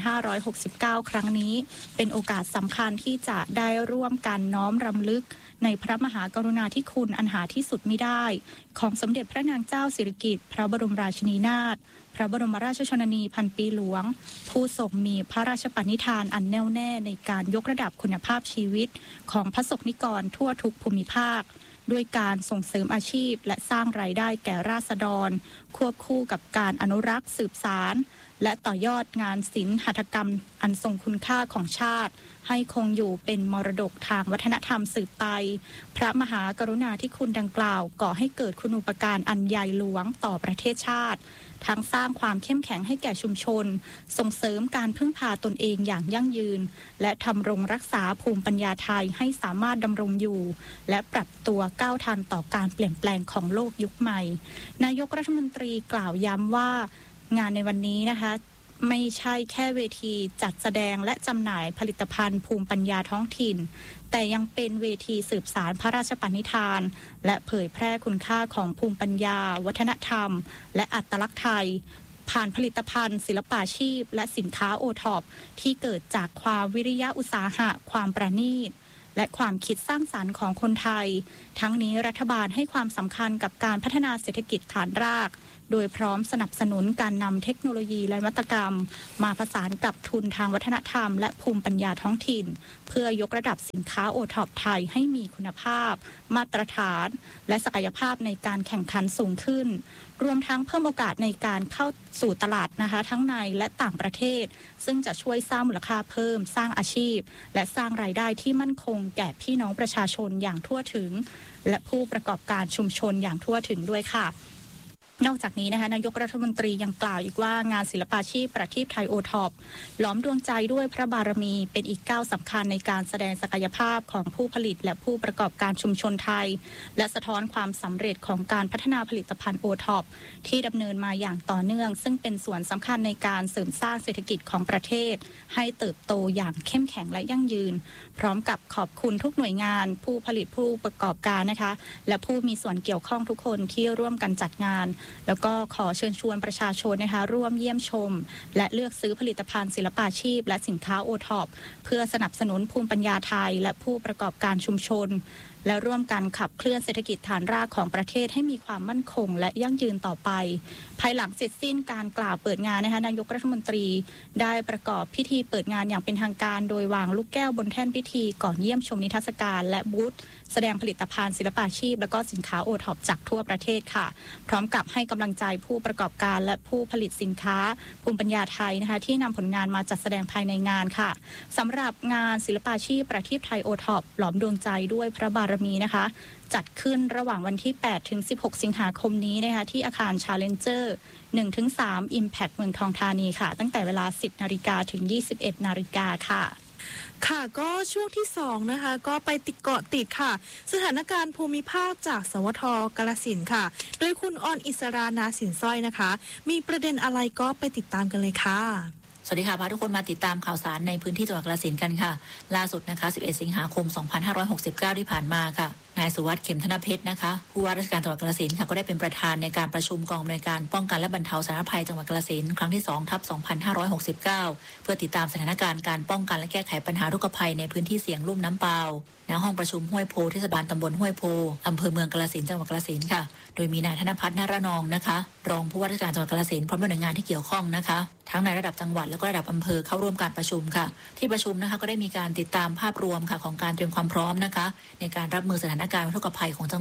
2569 ครั้งนี้เป็นโอกาสสำคัญที่จะได้ร่วมกันน้อมรำลึกในพระมหากรุณาธิคุณอันหาที่สุดมิได้ของสมเด็จพระนางเจ้าสิริกิติ์พระบรมราชินีนาถพระบรมราชชนนีพันปีหลวงผู้ทรงมีพระราชปณิธานอันแน่วแน่ในการยกระดับคุณภาพชีวิตของพระสงฆ์นิกรทั่วทุกภูมิภาคด้วยการส่งเสริมอาชีพและสร้างรายได้แก่ราษฎรควบคู่กับการอนุรักษ์สืบสานและต่อยอดงานศิลปหัตถกรรมอันทรงคุณค่าของชาติให้คงอยู่เป็นมรดกทางวัฒนธรรมสืบไปพระมหากรุณาธิคุณดังกล่าวก่อให้เกิดคุณูปการอันใหญ่หลวงต่อประเทศชาติทั้งสร้างความเข้มแข็งให้แก่ชุมชนส่งเสริมการพึ่งพาตนเองอย่างยั่งยืนและทำรงรักษาภูมิปัญญาไทยให้สามารถดำรงอยู่และปรับตัวก้าวทันต่อการเปลี่ยนแปลงของโลกยุคใหม่นายกรัฐมนตรีกล่าวย้ำว่างานในวันนี้นะคะไม่ใช่แค่เวทีจัดแสดงและจำหน่ายผลิตภัณฑ์ภูมิปัญญาท้องถิ่นแต่ยังเป็นเวทีสืบสานพระราชปณิธานและเผยแพร่คุณค่าของภูมิปัญญาวัฒนธรรมและอัตลักษณ์ไทยผ่านผลิตภัณฑ์ศิลปาชีพและสินค้าโอท็อปที่เกิดจากความวิริยะอุตสาหะความประณีตและความคิดสร้างสรรค์ของคนไทยทั้งนี้รัฐบาลให้ความสำคัญกับการพัฒนาเศรษฐกิจฐานรากโดยพร้อมสนับสนุนการนำเทคโนโลยีและนวัตกรรมมาผสานกับทุนทางวัฒนธรรมและภูมิปัญญาท้องถิ่นเพื่อยกระดับสินค้าโอท็อปไทยให้มีคุณภาพมาตรฐานและศักยภาพในการแข่งขันสูงขึ้นรวมทั้งเพิ่มโอกาสในการเข้าสู่ตลาดนะคะทั้งในและต่างประเทศซึ่งจะช่วยสร้างมูลค่าเพิ่มสร้างอาชีพและสร้างรายได้ที่มั่นคงแก่พี่น้องประชาชนอย่างทั่วถึงและผู้ประกอบการชุมชนอย่างทั่วถึงด้วยค่ะนอกจากนี้นะคะนายกรัฐมนตรียังกล่าวอีกว่างานศิลปาชีพประทีปไทยโอท็อปหลอมดวงใจด้วยพระบารมีเป็นอีกก้าวสำคัญในการแสดงศักยภาพของผู้ผลิตและผู้ประกอบการชุมชนไทยและสะท้อนความสำเร็จของการพัฒนาผลิตภัณฑ์โอท็อปที่ดำเนินมาอย่างต่อเนื่องซึ่งเป็นส่วนสำคัญในการเสริมสร้างเศรษฐกิจของประเทศให้เติบโตอย่างเข้มแข็งและยั่งยืนพร้อมกับขอบคุณทุกหน่วยงานผู้ผลิตผู้ประกอบการนะคะและผู้มีส่วนเกี่ยวข้องทุกคนที่ร่วมกันจัดงานแล้วก็ขอเชิญชวนประชาชนนะคะร่วมเยี่ยมชมและเลือกซื้อผลิตภัณฑ์ศิลปาชีพและสินค้าโอท็อปเพื่อสนับสนุนภูมิปัญญาไทยและผู้ประกอบการชุมชนและร่วมกันขับเคลื่อนเศรษฐกิจฐานรากของประเทศให้มีความมั่นคงและยั่งยืนต่อไปภายหลังเสร็จสิ้นการกล่าวเปิดงานนะคะนายกรัฐมนตรีได้ประกอบพิธีเปิดงานอย่างเป็นทางการโดยวางลูกแก้วบนแท่นพิธีก่อนเยี่ยมชมนิทรรศการและบูธแสดงผลิตภัณฑ์ศิลปาชีพและก็สินค้าโอท็อปจากทั่วประเทศค่ะพร้อมกับให้กำลังใจผู้ประกอบการและผู้ผลิตสินค้าภูมิปัญญาไทยนะคะที่นำผลงานมาจัดแสดงภายในงานค่ะสำหรับงานศิลปาชีพประทีปไทยโอท็อปหลอมดวงใจด้วยพระบารมีนะคะจัดขึ้นระหว่างวันที่8ถึง16สิงหาคมนี้นะคะที่อาคาร Challenger 1-3 Impact เมืองทองธานีค่ะตั้งแต่เวลา 10 นาฬิกาถึง 21 นาฬิกาค่ะค่ะก็ช่วงที่2นะคะก็ไปเกาะติดค่ะสถานการณ์ภูมิภาคจากสวท.กาฬสินธุ์ค่ะโดยคุณออนอิสรานาสินสร้อยนะคะมีประเด็นอะไรก็ไปติดตามกันเลยค่ะสวัสดีค่ะพาทุกคนมาติดตามข่าวสารในพื้นที่จังหวัดกาฬสินธุ์กันค่ะล่าสุดนะคะ11 สิงหาคม 2569 ที่ผ่านมาค่ะนายสุวัสดิ์เข็มธนเพชรนะคะผู้ว่าราชการจังหวัดกาฬสินธุ์ค่ะก็ได้เป็นประธานในการประชุมกองอำนวยการป้องกันและบรรเทาสาธารณภัยจังหวัดกาฬสินธุ์ครั้งที่ 2/2569 เพื่อติดตามสถานการณ์การป้องกันและแก้ไขปัญหาทุกภัยในพื้นที่เสี่ยงลุ่มน้ำเปล่าณห้องประชุมห้วยโพเทศบาลตำบลห้วยโพอำเภอเมืองกาฬสินธุ์จังหวัดกาฬสินธุ์ค่ะโดยมีนายธนพัฒน์นาระนองนะคะรองผู้ว่าราชการจังหวัดกาฬสินธุ์พร้อมด้วยหน่วยงานที่เกี่ยวข้องนะคะทั้งในระดับจังหวัดและก็ระดับอำเภอเข้าร่วมการประชุมค่ะที่ประชุมนะคะก็ได้มีการติดตามภาพรวมค่ะของการเตรียมความพร้อมนะคะในการรับมือสถานการณ์อุทกภัยของจังหวัด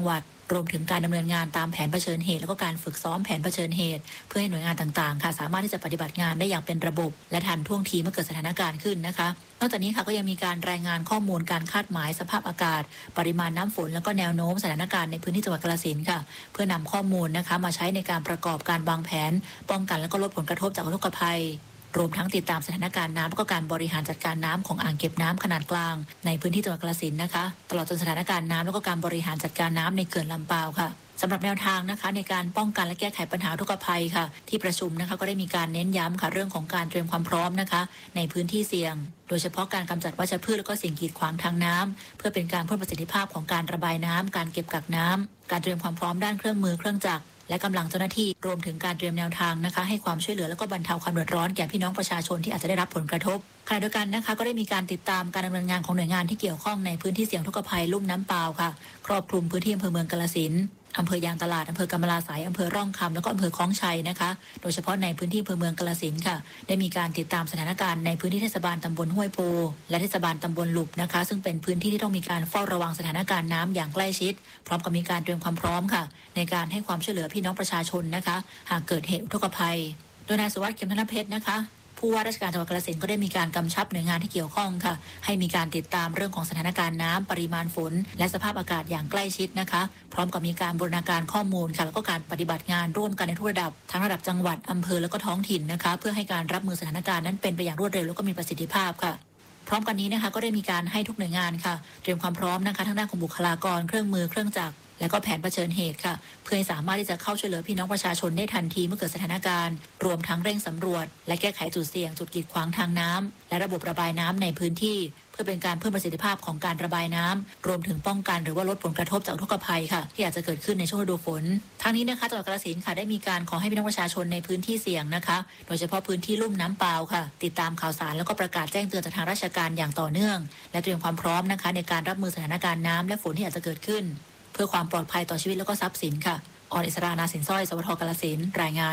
รวมถึงการดำเนินงานตามแผนเผชิญเหตุแล้วก็การฝึกซ้อมแผนเผชิญเหตุเพื่อให้หน่วยงานต่างๆค่ะสามารถที่จะปฏิบัติงานได้อย่างเป็นระบบและทันท่วงทีเมื่อเกิดสถานการณ์ขึ้นนะคะนอกจากนี้ค่ะก็ยังมีการรายงานข้อมูลการคาดหมายสภาพอากาศปริมาณน้ำฝนแล้วก็แนวโน้มสถานการณ์ในพื้นที่จังหวัดกาฬสินธุ์ค่ะเพื่อนำข้อมูลนะคะมาใช้ในการประกอบการวางแผนป้องกันและก็ลดผลกระทบจากอุทกภัยรวมทั้งติดตามสถานการณ์น้ำและก็การบริหารจัดการน้ำของอ่างเก็บน้ำขนาดกลางในพื้นที่จังหวัดกาฬสินธุ์นะคะตลอดจนสถานการณ์น้ำและก็การบริหารจัดการน้ำในเขื่อนลำปาวค่ะสำหรับแนวทางนะคะในการป้องกันและแก้ไขปัญหาอุทกภัยค่ะที่ประชุมนะคะก็ได้มีการเน้นย้ำค่ะเรื่องของการเตรียมความพร้อมนะคะในพื้นที่เสี่ยงโดยเฉพาะการกำจัดวัชพืชและก็สิ่งกีดขวางทางน้ำเพื่อเป็นการเพิ่มประสิทธิภาพของการระบายน้ำการเก็บกักน้ำการเตรียมความพร้อมด้านเครื่องมือเครื่องจักรและกำลังเจ้าหน้าที่รวมถึงการเตรียมแนวทางนะคะให้ความช่วยเหลือและก็บรรเทาความเดือดร้อนแก่พี่น้องประชาชนที่อาจจะได้รับผลกระทบขณะเดียวกันนะคะก็ได้มีการติดตามการดำเนินงานของหน่วยงานที่เกี่ยวข้องในพื้นที่เสี่ยงอุทกภัยลุ่มน้ำปาวค่ะครอบคลุมพื้นที่อำเภอเมืองกาฬสินธุ์อำเภอยางตลาดอำเภอกำมะลาไสยอำเภอร่องคำแล้วก็อำเภอคล้องชัยนะคะโดยเฉพาะในพื้นที่อำเภอเมืองกาฬสินธุ์ค่ะได้มีการติดตามสถานการณ์ในพื้นที่เทศบาลตำบลห้วยโพและเทศบาลตำบลหลุบนะคะซึ่งเป็นพื้นที่ที่ต้องมีการเฝ้าระวังสถานการณ์น้ำอย่างใกล้ชิดพร้อมกับมีการเตรียมความพร้อมค่ะในการให้ความช่วยเหลือพี่น้องประชาชนนะคะหากเกิดเหตุอุทกภัยโดยนายสุวัสดิ์ เข็มธนเพชรนะคะผู้ว่าราชการจังหวัดกาฬสินธุ์ก็ได้มีการกำชับหน่วยงานที่เกี่ยวข้องค่ะให้มีการติดตามเรื่องของสถานการณ์น้ำปริมาณฝนและสภาพอากาศอย่างใกล้ชิดนะคะพร้อมกับมีการบูรณาการข้อมูลค่ะแล้วก็การปฏิบัติงานร่วมกันในทุกระดับทั้งระดับจังหวัดอำเภอแล้วก็ท้องถิ่นนะคะเพื่อให้การรับมือสถานการณ์นั้นเป็นไปอย่างรวดเร็วแล้วก็มีประสิทธิภาพค่ะพร้อมกันนี้นะคะก็ได้มีการให้ทุกหน่วยงานค่ะเตรียมความพร้อมนะคะทั้งด้านของบุคลากรเครื่องมือเครื่องจักรและก็แผนเผชิญเหตุค่ะเพื่อให้สามารถที่จะเข้าช่วยเหลือพี่น้องประชาชนได้ทันทีเมื่อเกิดสถานการณ์รวมทั้งเร่งสำรวจและแก้ไขจุดเสี่ยงจุดกีดขวางทางน้ำและระบบระบายน้ำในพื้นที่เพื่อเป็นการเพิ่มประสิทธิภาพของการระบายน้ำรวมถึงป้องกันหรือว่าลดผลกระทบจากอุทกภัยค่ะที่อาจจะเกิดขึ้นในช่วงฤดูฝนทางนี้นะคะจังหวัดกาฬสินธุ์ค่ะได้มีการขอให้พี่น้องประชาชนในพื้นที่เสี่ยงนะคะโดยเฉพาะพื้นที่ลุ่มน้ำปาวค่ะติดตามข่าวสารแล้วก็ประกาศแจ้งเตือนจากทางราชการอย่างต่อเนื่องและเตรียมความพร้อมนะคะในการรับมือสถานการณ์น้ำและฝนที่อาจจะเกิดขึ้นเพื่อความปลอดภัยต่อชีวิตและก็ทรัพย์สินค่ะออนอิสรานาสินสร้อยสวทกาฬสินธุ์รายงาน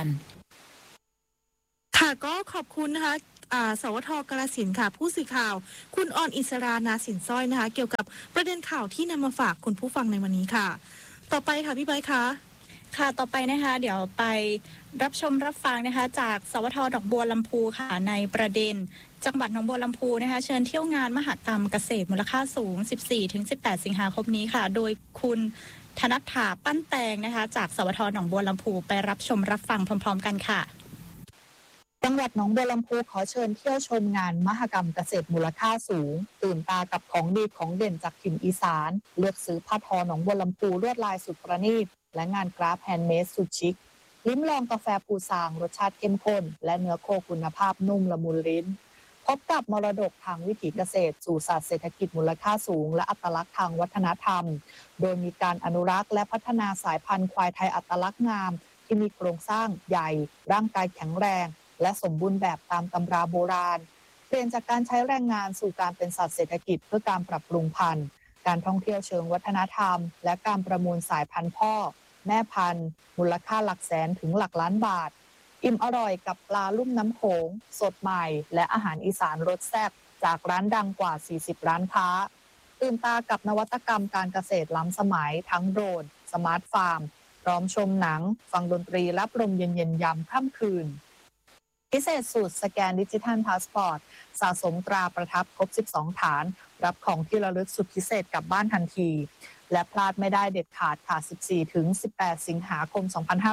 ค่ะก็ขอบคุณนะคะสวทกาฬสินธุ์ค่ะผู้สื่อข่าวคุณออนอิสรานาสินสร้อยนะคะเกี่ยวกับประเด็นข่าวที่นำมาฝากคุณผู้ฟังในวันนี้ค่ะต่อไปค่ะพี่ใบคะค่ะต่อไปนะคะเดี๋ยวไปรับชมรับฟังนะคะจากสวทหนองบัวลำพูค่ะในประเด็นจังหวัดหนองบัวลำพูนะคะเชิญเที่ยวงานมหกรรมเกษตรมูลค่าสูง 14-18 สิงหาคมนี้ค่ะโดยคุณธนัฐฐาปั้นแตงนะคะจากสวทหนองบัวลำพูไปรับชมรับฟังพร้อมๆกันค่ะจังหวัดหนองบัวลำพูขอเชิญเที่ยวชมงานมหกรรมเกษตรมูลค่าสูงตื่นตากับของดีของเด่นจากถิ่นอีสานเลือกซื้อผ้าทอหนองบัวลำพูลวดลายสุดประณีตและงานกราฟแฮนด์เมดสุดชิคลิ้มลองกาแฟปูซางรสชาติเข้มข้นและเนื้อโคคุณภาพนุ่มละมุนลิ้นพบกับมรดกทางวิถีเกษตรสู่ศาสตร์เศรษฐกิจมูลค่าสูงและอัตลักษณ์ทางวัฒนธรรมโดยมีการอนุรักษ์และพัฒนาสายพันธุ์ควายไทยอัตลักษณ์งามที่มีโครงสร้างใหญ่ร่างกายแข็งแรงและสมบูรณ์แบบตามตำราโบราณเปลี่ยนจากการใช้แรงงานสู่การเป็นสัตว์เศรษฐกิจเพื่อการปรับปรุงพันธุ์การท่องเที่ยวเชิงวัฒนธรรมและการประมูลสายพันธุ์พ่อแม่พันธุ์มูลค่าหลักแสนถึงหลักล้านบาทอิ่มอร่อยกับปลาลุ่มน้ำโขงสดใหม่และอาหารอีสานรสแซ่บจากร้านดังกว่า40ร้านค้าตื่นตากับนวัตกรรมการเกษตรล้ำสมัยทั้งโดรนสมาร์ทฟาร์มพร้อมชมหนังฟังดนตรีรับลมเย็นๆยามค่ำคืนพิเศษสุดสแกนดิจิทัลพาสปอร์ตสะสมตราประทับครบ12ฐานรับของที่ระลึกสุดพิเศษกลับบ้านทันทีและพลาดไม่ได้เด็ดขาดค่ะ 14-18 สิงหาคม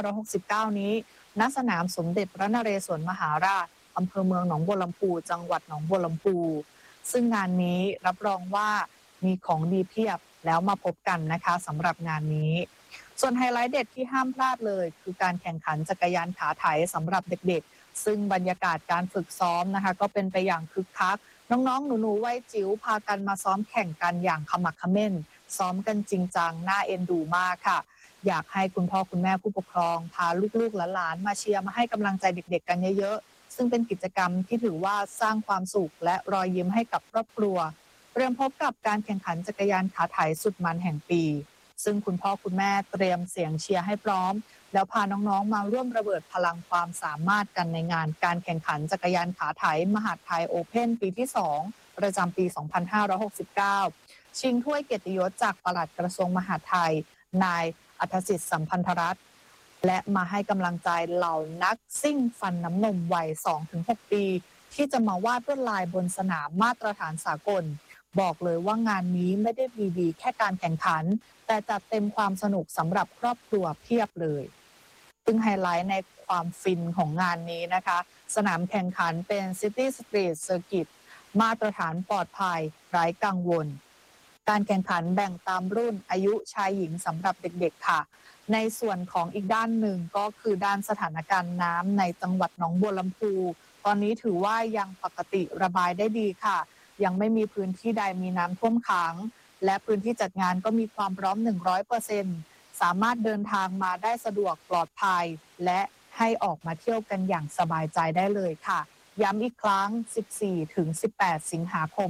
2569 นี้ณสนามสมเด็จพระนเรศวรมหาราชอำเภอเมืองหนองบัวลำพูจังหวัดหนองบัวลำพูซึ่งงานนี้รับรองว่ามีของดีเพียบแล้วมาพบกันนะคะสำหรับงานนี้ส่วนไฮไลท์เด็ดที่ห้ามพลาดเลยคือการแข่งขันจักรยานขาไถสำหรับเด็กๆซึ่งบรรยากาศการฝึกซ้อมนะคะก็เป็นไปอย่างคึกคักน้องๆหนูๆวัยจิ๋วพากันมาซ้อมแข่งกันอย่างขมักเขม้นซ้อมกันจริงจังน่าเอ็นดูมากค่ะอยากให้คุณพ่อคุณแม่ผู้ปกครองพาลูกๆหลานๆมาเชียร์มาให้กำลังใจเด็กๆกันเยอะๆซึ่งเป็นกิจกรรมที่ถือว่าสร้างความสุขและรอยยิ้มให้กับครอบครัวเตรียมพบกับการแข่งขันจักรยานขาไถสุดมันแห่งปีซึ่งคุณพ่อคุณแม่เตรียมเสียงเชียร์ให้พร้อมแล้วพาน้องๆมาร่วมระเบิดพลังความสามารถกันในงานการแข่งขันจักรยานขาไถมหาดไทยโอเพ่นปีที่2ประจำปี 2569ชิงถ้วยเกียรติยศจากปลัดกระทรวงมหาดไทยนายอัธสิทธิ์สัมพันธรัตน์และมาให้กำลังใจเหล่านักซิ่งฟันน้ำนมวัย 2-6 ปีที่จะมาวาดลวดลายบนสนามมาตรฐานสากลบอกเลยว่างานนี้ไม่ได้มีดีแค่การแข่งขันแต่จัดเต็มความสนุกสำหรับครอบครัวเพียบเลยซึ่งไฮไลท์ในความฟินของงานนี้นะคะสนามแข่งขันเป็น City Street Circuit มาตรฐานปลอดภัยไร้กังวลการแข่งขันแบ่งตามรุ่นอายุชายหญิงสำหรับเด็กๆค่ะในส่วนของอีกด้านหนึ่งก็คือด้านสถานการณ์น้ำในจังหวัดหนองบัวลำพูตอนนี้ถือว่ายังปกติระบายได้ดีค่ะยังไม่มีพื้นที่ใดมีน้ำท่วมขังและพื้นที่จัดงานก็มีความพร้อม 100%สามารถเดินทางมาได้สะดวกปลอดภัยและให้ออกมาเที่ยวกันอย่างสบายใจได้เลยค่ะย้ำอีกครั้ง 14-18 สิงหาคม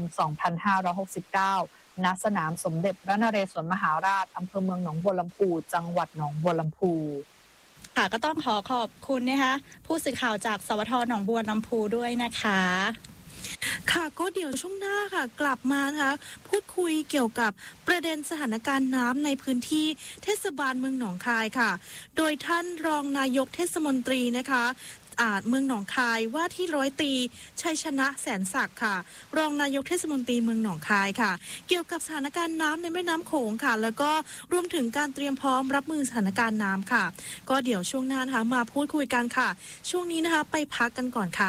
2569 ณ สนามสมเด็จพระนเรศวรมหาราชอำเภอเมืองหนองบัวลำพูจังหวัดหนองบัวลำพูค่ะก็ต้องขอบคุณนะคะผู้สื่อข่าวจากสวทหนองบัวลำพูด้วยนะคะค่ะก็เดี๋ยวช่วงหน้าค่ะกลับมานะคะพูดคุยเกี่ยวกับประเด็นสถานการณ์น้ำในพื้นที่เทศบาลเมืองหนองคายค่ะโดยท่านรองนายกเทศมนตรีนะคะเมืองหนองคายว่าที่ร้อยตรีชัยชนะแสนศักดิ์ค่ะรองนายกเทศมนตรีเมืองหนองคายค่ะเกี่ยวกับสถานการณ์น้ำในแม่น้ำโขงค่ะแล้วก็รวมถึงการเตรียมพร้อมรับมือสถานการณ์น้ำค่ะก็เดี๋ยวช่วงหน้านะคะมาพูดคุยกันค่ะช่วงนี้นะคะไปพักกันก่อนค่ะ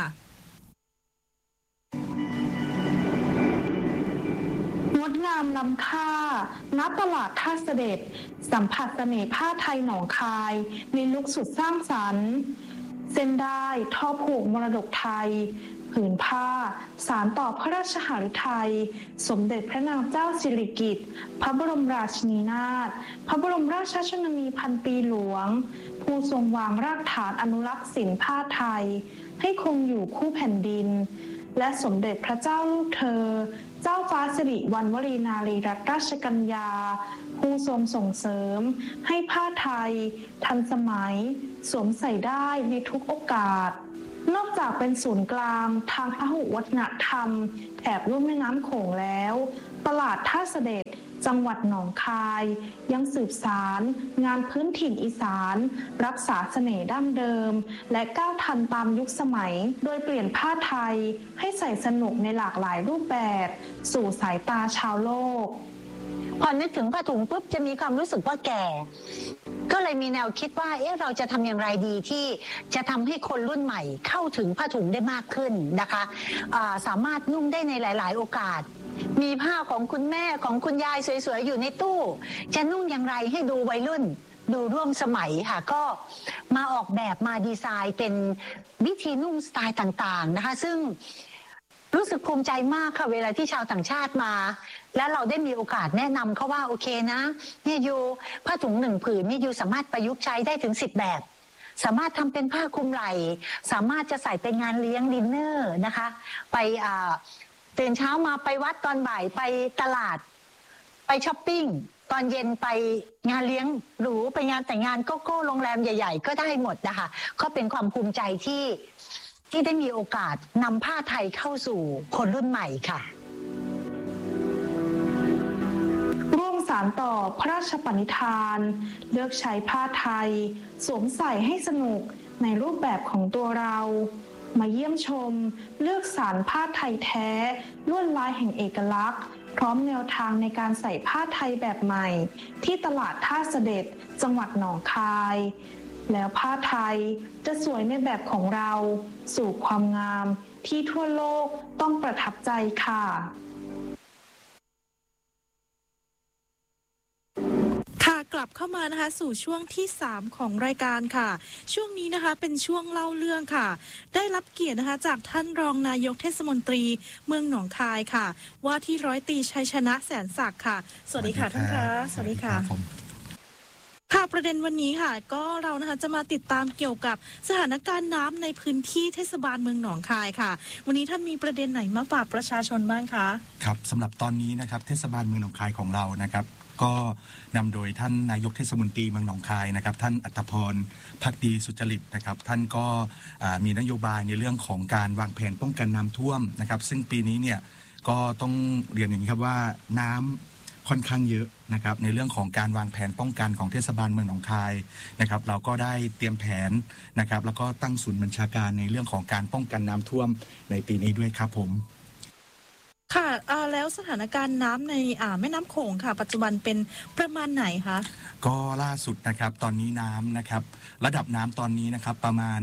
งดงามล้ำค่าณตลาดท่าเสด็จสัมผัสเสน่ห์ผ้าไทยหนองคายในลุคสุดสร้างสรรค์เส้นได้ทอผูกมรดกไทยผืนผ้าสารต่อพระราชหฤทัยสมเด็จพระนางเจ้าสิริกิติ์พระบรมราชินีนาถพระบรมราชชนนีพันปีหลวงผู้ทรงวางรากฐานอนุรักษ์ศิลป์ผ้าไทยให้คงอยู่คู่แผ่นดินและสมเด็จพระเจ้าลูกเธอเจ้าฟ้าสิริวัณวรีนารีรัตนราชกัญญาผู้ทรงส่งเสริมให้ผ้าไทยทันสมัยสวมใส่ได้ในทุกโอกาสนอกจากเป็นศูนย์กลางทางพหุวัฒนธรรมแถบลุ่มแม่น้ำโขงแล้วตลาดท่าเสด็จจังหวัดหนองคายยังสืบสารงานพื้นถิ่นอีสานรักษาเสน่ห์ดั้งเดิมและก้าวทันตามยุคสมัยโดยเปลี่ยนผ้าไทยให้ใส่สนุกในหลากหลายรูปแบบสู่สายตาชาวโลกพอนึกถึงผ้าถุงปุ๊บจะมีความรู้สึกว่าแก่ก็เลยมีแนวคิดว่าเราจะทำอย่างไรดีที่จะทำให้คนรุ่นใหม่เข้าถึงผ้าถุงได้มากขึ้นนะคะสามารถนุ่งได้ในหลายๆโอกาสมีผ้าของคุณแม่ของคุณยายสวยๆอยู่ในตู้จะนุ่งอย่างไรให้ดูวัยรุ่นดูร่วมสมัยค่ะก็มาออกแบบมาดีไซน์เป็นวิธีนุ่งสไตล์ต่างๆนะคะซึ่งรู้สึกภูมิใจมากค่ะเวลาที่ชาวต่างชาติมาและเราได้มีโอกาสแนะนำเขาว่าโอเคนะเนี่ยยูผ้าถุง1 ผืนนี่ยูสามารถประยุกต์ใช้ได้ถึง10 แบบสามารถทำเป็นผ้าคลุมไหล่สามารถจะใส่ไปงานเลี้ยงดินเนอร์นะคะไปตื่นเช้ามาไปวัดตอนบ่ายไปตลาดไปช้อปปิ้งตอนเย็นไปงานเลี้ยงหรูไปงานแต่งงานโกโก้โรงแรมใหญ่ๆก็ได้หมดนะคะก็เป็นความภูมิใจที่ได้มีโอกาสนำผ้าไทยเข้าสู่คนรุ่นใหม่ค่ะร่วมสานต่อพระราชปณิธานเลือกใช้ผ้าไทยสวมใส่ให้สนุกในรูปแบบของตัวเรามาเยี่ยมชมเลือกสรรผ้าไทยแท้ลวดลายแห่งเอกลักษณ์พร้อมแนวทางในการใส่ผ้าไทยแบบใหม่ที่ตลาดท่าเสด็จจังหวัดหนองคายแล้วผ้าไทยจะสวยในแบบของเราสู่ความงามที่ทั่วโลกต้องประทับใจค่ะค่ะกลับเข้ามานะคะสู่ช่วงที่3ของรายการค่ะช่วงนี้นะคะเป็นช่วงเล่าเรื่องค่ะได้รับเกียรตินะคะจากท่านรองนายกเทศมนตรีเมืองหนองคายค่ะว่าที่ร้อยตรีชัยชนะแสนศักดิ์ค่ะสวัสดีค่ะท่านคะสวัสดีค่ะค่ะประเด็นวันนี้ค่ะก็เรานะคะจะมาติดตามเกี่ยวกับสถานการณ์น้ำในพื้นที่เทศบาลเมืองหนองคายค่ะวันนี้ท่านมีประเด็นไหนมาฝากประชาชนบ้างคะครับสำหรับตอนนี้นะครับเทศบาลเมืองหนองคายของเรานะครับก็นำโดยท่านนายกเทศมนตรีเมืองหนองคายนะครับท่านอัฏฐพรภักดีสุจริตนะครับท่านก็มีนโยบายในเรื่องของการวางแผนป้องกันน้ำท่วมนะครับซึ่งปีนี้เนี่ยก็ต้องเรียนอย่างนี้ครับว่าน้ำค่อนข้างเยอะนะครับในเรื่องของการวางแผนป้องกันของเทศบาลเมืองหนองคายนะครับเราก็ได้เตรียมแผนนะครับแล้วก็ตั้งศูนย์บัญชาการในเรื่องของการป้องกันน้ำท่วมในปีนี้ด้วยครับผมค่ะแล้วสถานการณ์น้ำในแม่น้ำโขงค่ะปัจจุบันเป็นประมาณไหนคะก็ล่าสุดนะครับตอนนี้น้ำนะครับระดับน้ำตอนนี้นะครับประมาณ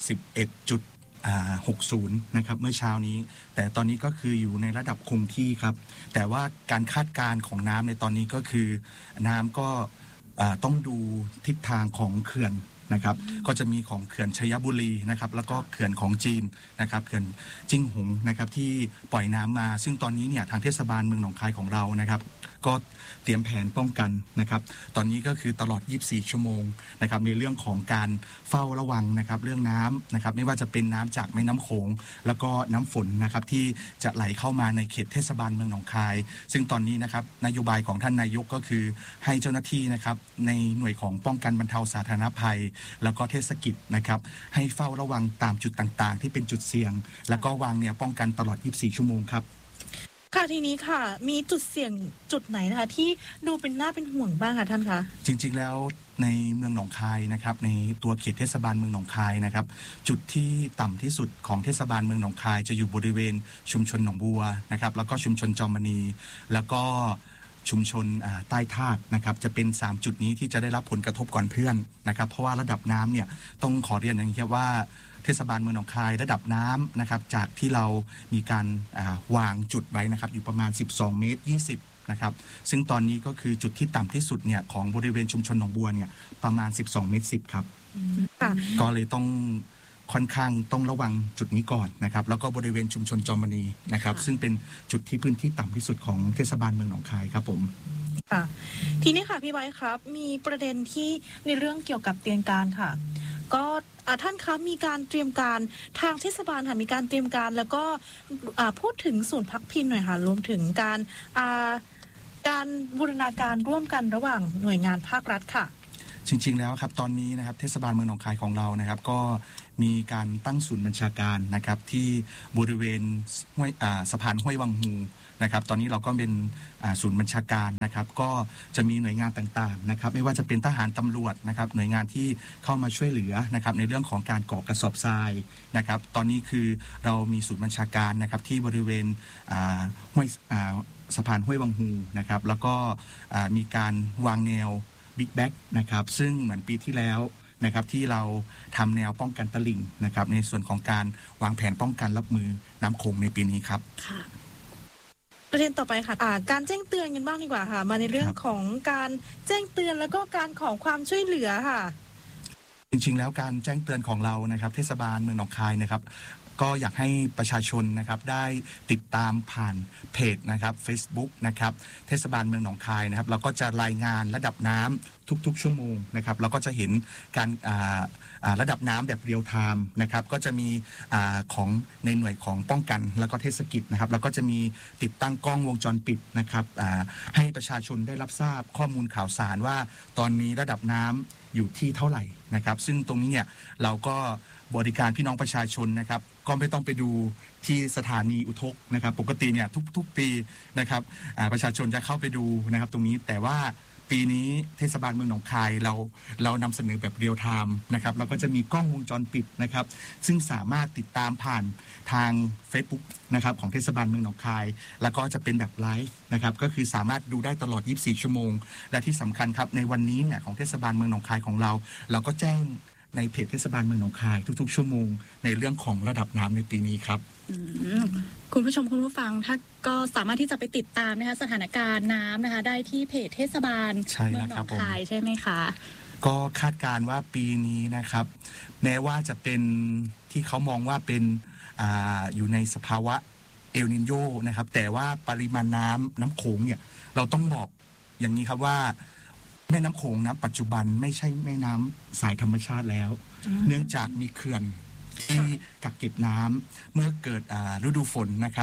11.60 นะครับเมื่อเช้านี้แต่ตอนนี้ก็คืออยู่ในระดับคงที่ครับแต่ว่าการคาดการณ์ของน้ำในตอนนี้ก็คือน้ำก็ต้องดูทิศทางของเขื่อนนะครับก็จะมีของเขื่อนชัยบุรีนะครับแล้วก็เขื่อนของจีนนะครับเขื่อนจิ้งหงนะครับที่ปล่อยน้ำมาซึ่งตอนนี้เนี่ยทางเทศบาลเมืองหนองคายของเรานะครับก็เตรียมแผนป้องกันนะครับตอนนี้ก็คือตลอด24ชั่วโมงนะครับในเรื่องของการเฝ้าระวังนะครับเรื่องน้ำนะครับไม่ว่าจะเป็นน้ำจากแม่น้ำโขงแล้วก็น้ำฝนนะครับที่จะไหลเข้ามาในเขตเทศบาลเมืองหนองคายซึ่งตอนนี้นะครับนโยบายของท่านนายกก็คือให้เจ้าหน้าที่นะครับในหน่วยของป้องกันบรรเทาสาธารณภัยแล้วก็เทศกิจนะครับให้เฝ้าระวังตามจุดต่างๆที่เป็นจุดเสี่ยงแล้วก็วางแนวป้องกันตลอด24ชั่วโมงครับค่ะทีนี้ค่ะมีจุดเสี่ยงจุดไหนนะคะที่ดูเป็นน่าเป็นห่วงบ้างคะท่านคะจริงๆแล้วในเมืองหนองคายนะครับในตัวเขตเทศบาลเมืองหนองคายนะครับจุดที่ต่ำที่สุดของเทศบาลเมืองหนองคายจะอยู่บริเวณชุมชนหนองบัวนะครับแล้วก็ชุมชนจอมมณีแล้วก็ชุมชนใต้ธาตุนะครับจะเป็น3จุดนี้ที่จะได้รับผลกระทบก่อนเพื่อนนะครับเพราะว่าระดับน้ำเนี่ยต้องขอเรียนอย่างนี้ว่าเทศบาลเมืองหนองคายระดับน้ำนะครับจากที่เรามีการวางจุดไว้นะครับอยู่ประมาณ12 เมตร 20นะครับซึ่งตอนนี้ก็คือจุดที่ต่ำที่สุดเนี่ยของบริเวณชุมชนหนองบัวเนี่ยประมาณ12 เมตร 10ครับก็เลยต้องค่อนข้างต้องระวังจุดนี้ก่อนนะครับแล้วก็บริเวณชุมชนจอมมณีนะครับซึ่งเป็นจุดที่พื้นที่ต่ำที่สุดของเทศบาลเมืองหนองคายครับผมค่ะทีนี้ค่ะพี่ไบค์ครับมีประเด็นที่ในเรื่องเกี่ยวกับเตรียมการค่ะก็ท่านคะมีการเตรียมการทางเทศบาลค่ะมีการเตรียมการแล้วก็พูดถึงศูนย์พักพิงหน่อยค่ะรวมถึงการบูรณาการร่วมกันระหว่างหน่วยงานภาครัฐค่ะจริงๆแล้วครับตอนนี้นะครับเทศบาลเมืองหนองคายของเรานะครับก็มีการตั้งศูนย์บัญชาการนะครับที่บริเวณสะพานห้วยวังฮูนะครับตอนนี้เราก็เป็นศูนย์บัญชาการนะครับก็จะมีหน่วยงานต่างๆนะครับไม่ว่าจะเป็นทหารตำรวจนะครับหน่วยงานที่เข้ามาช่วยเหลือนะครับในเรื่องของการก่อกระสอบทรายนะครับตอนนี้คือเรามีศูนย์บัญชาการนะครับที่บริเวณห้วยสะพานห้วยวังฮูนะครับแล้วก็มีการวางแนวบิ๊กแบ็กนะครับซึ่งเหมือนปีที่แล้วนะครับที่เราทำแนวป้องกันตลิ่งนะครับในส่วนของการวางแผนป้องกันรับมือน้ำโขงในปีนี้ครับประเด็นต่อไปค่ะการแจ้งเตือนกันบ้างดีกว่าค่ะมาในเรื่องของการแจ้งเตือนแล้วก็การขอความช่วยเหลือค่ะจริงๆแล้วการแจ้งเตือนของเรานะครับเทศบาลเมืองหนองคายนะครับก็อยากให้ประชาชนนะครับได้ติดตามผ่านเพจนะครับ Facebook นะครับเทศบาลเมืองหนองคายนะครับเราก็จะรายงานระดับน้ำทุกๆชั่วโมงนะครับเราก็จะเห็นการระดับน้ำแบบเรียลไทม์นะครับก็จะมีของในหน่วยของป้องกันแล้วก็เทศกิจนะครับแล้วก็จะมีติดตั้งกล้องวงจรปิดนะครับให้ประชาชนได้รับทราบข้อมูลข่าวสารว่าตอนนี้ระดับน้ำอยู่ที่เท่าไหร่นะครับซึ่งตรงนี้เนี่ยเราก็บริการพี่น้องประชาชนนะครับก็ไม่ต้องไปดูที่สถานีอุทกนะครับปกติเนี่ยทุกปีนะครับประชาชนจะเข้าไปดูนะครับตรงนี้แต่ว่าปีนี้เทศบาลเมืองหนองคายเรานำเสนอแบบเรียลไทม์นะครับเราก็จะมีกล้องวงจรปิดนะครับซึ่งสามารถติดตามผ่านทาง Facebook นะครับของเทศบาลเมืองหนองคายแล้วก็จะเป็นแบบไลฟ์นะครับก็คือสามารถดูได้ตลอด24ชั่วโมงและที่สำคัญครับในวันนี้เนี่ยของเทศบาลเมืองหนองคายของเราก็แจ้งในเพจเทศบาลเมืองหนองคายทุกๆชั่วโมงในเรื่องของระดับน้ำในปีนี้ครับคุณผู้ชมคุณผู้ฟังถ้าก็สามารถที่จะไปติดตามนะคะสถานการณ์น้ำนะคะได้ที่เพจเทศบาลเมืองหนองคายใช่ไหมคะก็คาดการณ์ว่าปีนี้นะครับแม้ว่าจะเป็นที่เขามองว่าเป็นอยู่ในสภาวะเอลนิโญนะครับแต่ว่าปริมาณน้ำโขงเนี่ยเราต้องบอกอย่างนี้ครับว่าแม่น้ำโขงนะปัจจุบันไม่ใช่แม่น้ำสายธรรมชาติแล้วเนื่องจากมีเขื่อนที่กักเก็บน้ำเมื่อเกิดฤดูฝนนะครับ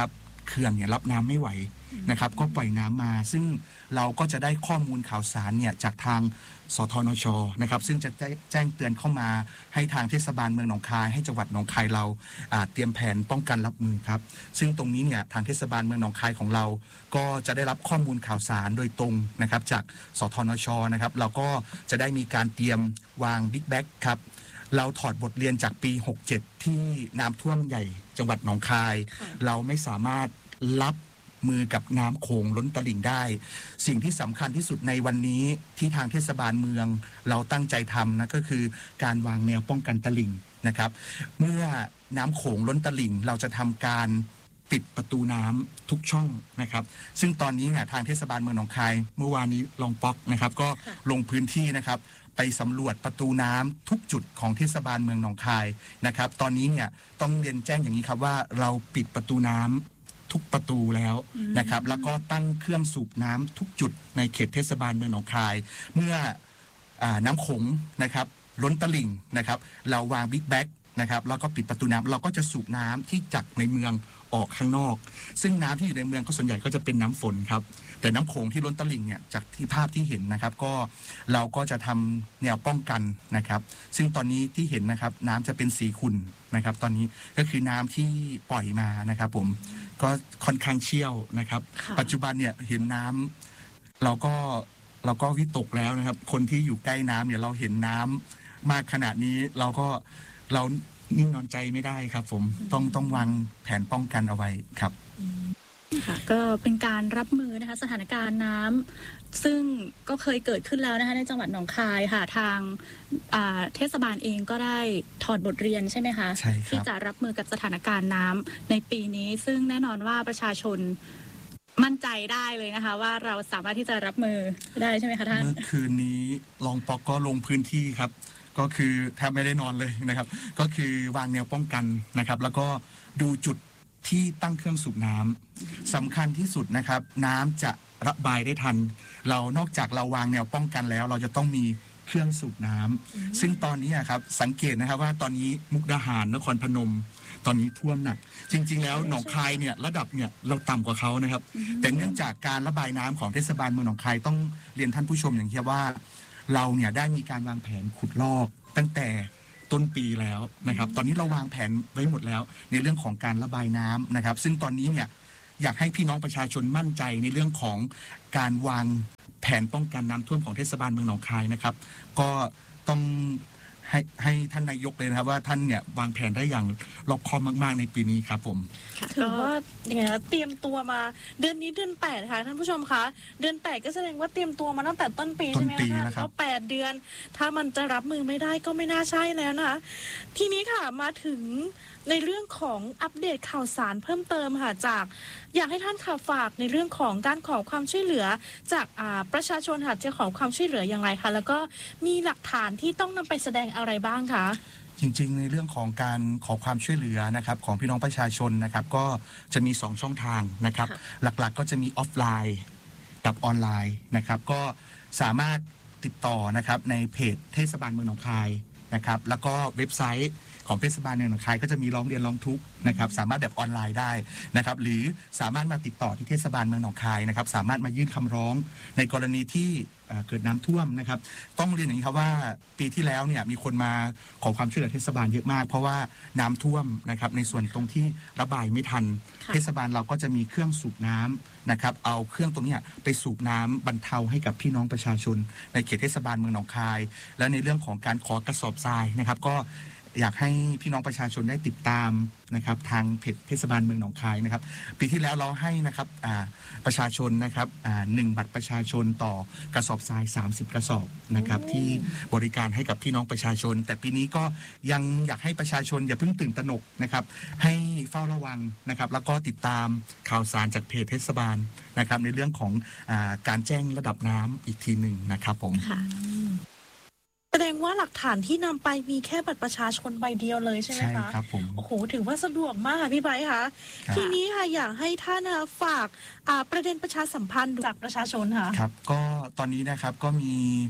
เขื่อนเนี่ยรับน้ำไม่ไหวนะครับก็ปล่อยน้ำมาซึ่งเราก็จะได้ข้อมูลข่าวสารเนี่ยจากทางสทนชนะครับซึ่งจะแจ้งเตือนเข้ามาให้ทางเทศบาลเมืองหนองคายให้จังหวัดหนองคายเราเตรียมแผนป้องกันรับมือครับซึ่งตรงนี้เนี่ยทางเทศบาลเมืองหนองคายของเราก็จะได้รับข้อมูลข่าวสารโดยตรงนะครับจากสทนชนะครับเราก็จะได้มีการเตรียมวางบิ๊กแบ็กครับเราถอดบทเรียนจากปี 67 ที่น้ำท่วมใหญ่จังหวัดหนองคายเราไม่สามารถรับมือกับน้ำโขงล้นตลิ่งได้สิ่งที่สำคัญที่สุดในวันนี้ที่ทางเทศบาลเมืองเราตั้งใจทำนะก็คือการวางแนวป้องกันตลิ่งนะครับเมื่อน้ำโขงล้นตลิ่งเราจะทำการปิดประตูน้ำทุกช่องนะครับซึ่งตอนนี้เนี่ยทางเทศบาลเมืองหนองคายเมื่อวานนี้รองป๊อกนะครับก็ลงพื้นที่นะครับไปสำรวจประตูน้ำทุกจุดของเทศบาลเมืองหนองคายนะครับตอนนี้เนี่ยต้องเรียนแจ้งอย่างนี้ครับว่าเราปิดประตูน้ำทุกประตูแล้วนะครับแล้วก็ตั้งเครื่องสูบน้ำทุกจุดในเขตเทศบาลเมืองหนองคายเมื่อน้ำโขงนะครับล้นตลิ่งนะครับเราวางบิ๊กแบ็กนะครับแล้วก็ปิดประตูน้ำเราก็จะสูบน้ำที่จากในเมืองออกข้างนอกซึ่งน้ำที่อยู่ในเมืองก็ส่วนใหญ่ก็จะเป็นน้ำฝนครับแต่น้ำโขงที่ล้นตลิ่งเนี่ยจากที่ภาพที่เห็นนะครับก็เราก็จะทำแนวป้องกันนะครับซึ่งตอนนี้ที่เห็นนะครับน้ำจะเป็นสีขุ่นนะครับตอนนี้ก็คือน้ำที่ปล่อยมานะครับผมก็ค่อนข้างเชี่ยวนะครับปัจจุบันเนี่ยเห็นน้ำเราก็วิตกแล้วนะครับคนที่อยู่ใกล้น้ำเนี่ยเราเห็นน้ำมากขนาดนี้เรานิ่งนอนใจไม่ได้ครับผมต้องวางแผนป้องกันเอาไว้ครับค่ะก็เป็นการรับมือนะคะสถานการณ์น้ำซึ่งก็เคยเกิดขึ้นแล้วนะคะในจังหวัดหนองคายค่ะทางเทศบาลเองก็ได้ถอดบทเรียนใช่ไหมคะใช่ครับที่จะรับมือกับสถานการณ์น้ำในปีนี้ซึ่งแน่นอนว่าประชาชนมั่นใจได้เลยนะคะว่าเราสามารถที่จะรับมือได้ใช่ไหมคะท่านเมื่อคืนนี้รองปอกก็ลงพื้นที่ครับก็คือแทบไม่ได้นอนเลยนะครับก็คือวางแนวป้องกันนะครับแล้วก็ดูจุดที่ตั้งเครื่องสูบน้ำสำคัญที่สุดนะครับน้ำจะระบายได้ทันเรานอกจากเราวางแนวป้องกันแล้วเราจะต้องมีเครื่องสูบน้ำซึ่งตอนนี้ครับสังเกตนะครับว่าตอนนี้มุกดาหารนครพนมตอนนี้ท่วมหนักจริงๆแล้วหนองคายเนี่ยระดับเนี่ยเราต่ำกว่าเขานะครับแต่เนื่องจากการระบายน้ำของเทศบาลเมืองหนองคายต้องเรียนท่านผู้ชมอย่างที่ว่าเราเนี่ยได้มีการวางแผนขุดลอกตั้งแต่ต้นปีแล้วนะครับตอนนี้เราวางแผนไว้หมดแล้วในเรื่องของการระบายน้ำนะครับซึ่งตอนนี้เนี่ยอยากให้พี่น้องประชาชนมั่นใจในเรื่องของการวางแผนป้องกันน้ำท่วมของเทศบาลเมืองหนองคายนะครับก็ต้องให้ท่านนายกเลยนะครับว่าท่านเนี่ยวางแผนได้อย่างรอบคอบมากๆในปีนี้ครับผมถือว่าอย่างไงนะเตรียมตัวมาเดือนนี้เดือน8ค่ะท่านผู้ชมคะเดือน8ก็แสดงว่าเตรียมตัวมาตั้งแต่ต้นปีใช่ไหมคะแล้ว8 เดือนถ้ามันจะรับมือไม่ได้ก็ไม่น่าใช่แล้วนะคะทีนี้ค่ะมาถึงในเรื่องของอัปเดตข่าวสารเพิ่มเติมค่ะจากอยากให้ท่านข่าวฝากในเรื่องของการขอความช่วยเหลือจากประชาชนค่ะจะขอความช่วยเหลืออย่างไรคะแล้วก็มีหลักฐานที่ต้องนำไปแสดงอะไรบ้างคะจริงๆในเรื่องของการขอความช่วยเหลือนะครับของพี่น้องประชาชนนะครับก็จะมี2ช่องทางนะครับหลักๆก็จะมีออฟไลน์กับออนไลน์นะครับก็สามารถติดต่อนะครับในเพจเทศบาลเมืองหนองคายนะครับแล้วก็เว็บไซต์ของเทศบาลเมืองหนองคายก็จะมีร้องเรียนร้องทุกข์นะครับสามารถแบบออนไลน์ได้นะครับหรือสามารถมาติดต่อที่เทศบาลเมืองหนองคายนะครับสามารถมายื่นคำร้องในกรณีที่เกิดน้ำท่วมนะครับต้องเรียนอย่างนี้ครับว่าปีที่แล้วเนี่ยมีคนมาขอความช่วยเหลือเทศบาลเยอะมากเพราะว่าน้ำท่วมนะครับในส่วนตรงที่ระบายไม่ทันเทศบาลเราก็จะมีเครื่องสูบน้ำนะครับเอาเครื่องตรงนี้ไปสูบน้ำบรรเทาให้กับพี่น้องประชาชนในเขตเทศบาลเมืองหนองคายและในเรื่องของการขอกระสอบทรายนะครับก็อยากให้พี่น้องประชาชนได้ติดตามนะครับทางเพจเทศบาลเมืองหนองคายนะครับปีที่แล้วเราให้นะครับประชาชนนะครับ1 บัตรประชาชนต่อกระสอบทราย30 กระสอบนะครับที่บริการให้กับพี่น้องประชาชนแต่ปีนี้ก็ยังอยากให้ประชาชนอย่าเพิ่งตื่นตระหนกนะครับให้เฝ้าระวังนะครับแล้วก็ติดตามข่าวสารจากเพจเทศบาลนะครับในเรื่องของการแจ้งระดับน้ำอีกทีหนึ่งนะครับผมแสดงว่าหลักฐานที่นำไปมีแค่บัตรประชาชนใบเดียวเลยใช่ไหมคะใช่ครับผมโอ้โหถือว่าสะดวกมากค่ะพี่ไบร์ทค่ะทีนี้ค่ะอยากให้ท่านฝากประเด็นประชาสัมพันธ์จากประชาชนค่ะครับก็ตอนนี้นะครับก็มี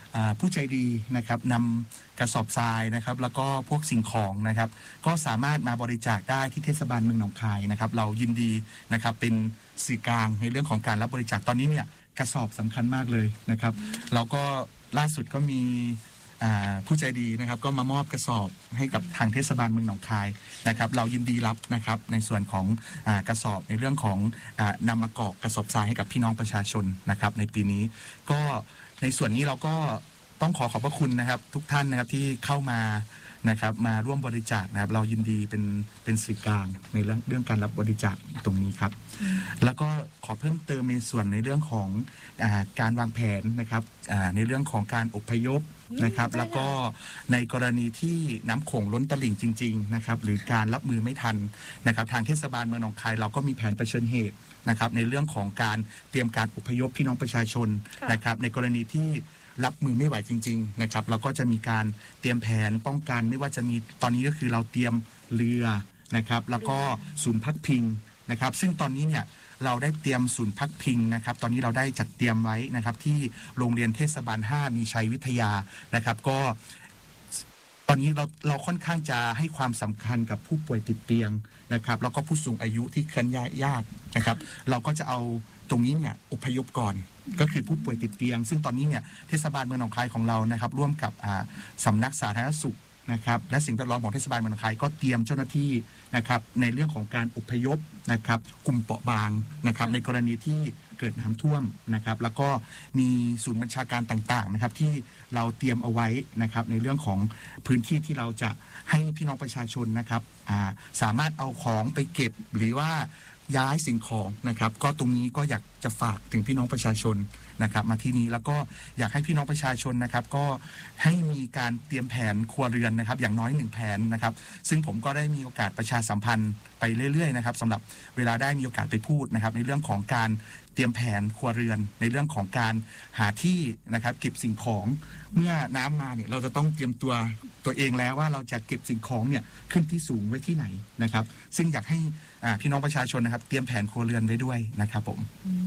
ผู้ใจดีนะครับนำกระสอบทรายนะครับแล้วก็พวกสิ่งของนะครับก็สามารถมาบริจาคได้ที่เทศบาลเมืองหนองคายนะครับเรายินดีนะครับเป็นสื่อกลางในเรื่องของการรับบริจาคตอนนี้เนี่ยกระสอบสำคัญมากเลยนะครับเราก็ล่าสุดก็มีผู้ใจดีนะครับก็มามอบกระสอบให้กับทางเทศบาลเมืองหนองคายนะครับเรายินดีรับนะครับในส่วนของกระสอบในเรื่องของนำมากรอกกระสอบทรายให้กับพี่น้องประชาชนนะครับในปีนี้ก็ในส่วนนี้เราก็ต้องขอบพระคุณนะครับทุกท่านนะครับที่เข้ามานะครับมาร่วมบริจาคนะครับเรายินดีเป็นสื่อกลางในเรื่องการรับบริจาคตรงนี้ครับแล้วก็ขอเพิ่มเติมในส่วนในเรื่องของการวางแผนนะครับในเรื่องของการอพยพนะครับแล้วก็ในกรณีที่น้ำโขงล้นตลิ่งจริงๆนะครับหรือการรับมือไม่ทันนะครับทางเทศบาลเมืองหนองคายเราก็มีแผนเผชิญเหตุนะครับในเรื่องของการเตรียมการอพยพพี่น้องประชาชนนะครับในกรณีที่รับมือไม่ไหวจริงๆนะครับเราก็จะมีการเตรียมแผนป้องกันไม่ว่าจะมีตอนนี้ก็คือเราเตรียมเรือนะครับแล้วก็ศูนย์พักพิงนะครับซึ่งตอนนี้เนี่ยเราได้เตรียมศูนย์พักพิงนะครับตอนนี้เราได้จัดเตรียมไว้นะครับที่โรงเรียนเทศบาล5มีชัยวิทยานะครับก็ตอนนี้เราค่อนข้างจะให้ความสำคัญกับผู้ป่วยติดเตียงนะครับแล้วก็ผู้สูงอายุที่เคลื่อนย้ายยากนะครับเราก็จะเอาตรงนี้เนี่ยอพยพก่อนก็คือผู้ป่วยติดเตียงซึ่งตอนนี้เนี่ยเทศบาลเมืองหนองคายของเรานะครับร่วมกับสำนักสาธารณสุขนะครับและสิ่งแวดล้อมของเทศบาลเมืองหนองคายก็เตรียมเจ้าหน้าที่นะครับในเรื่องของการอพยพนะครับกลุ่มเปราะบางนะครับในกรณีที่เกิดน้ำท่วมนะครับแล้วก็มีศูนย์บัญชาการต่างๆนะครับที่เราเตรียมเอาไว้นะครับในเรื่องของพื้นที่ที่เราจะให้พี่น้องประชาชนนะครับสามารถเอาของไปเก็บหรือว่าย้ายสิ่งของนะครับก็ตรงนี้ก็อยากจะฝากถึงพี่น้องประชาชนนะครับมาที่นี้แล้วก็อยากให้พี่น้องประชาชนนะครับก็ให้มีการเตรียมแผนครัวเรือนนะครับอย่างน้อย1แผนนะครับซึ่งผมก็ได้มีโอกาสประชาสัมพันธ์ไปเรื่อยๆนะครับสำหรับเวลาได้มีโอกาสไปพูดนะครับในเรื่องของการเตรียมแผนครัวเรือนในเรื่องของการหาที่นะครับเก็บสิ่งของเมื่อน้ำมาเนี่ยเราจะต้องเตรียมตัวเองแล้วว่าเราจะเก็บสิ่งของเนี่ยขึ้นที่สูงไว้ที่ไหนนะครับซึ่งอยากให้พี่น้องประชาชนนะครับเตรียมแผนครัวเรือนไว้ด้วยนะครับผม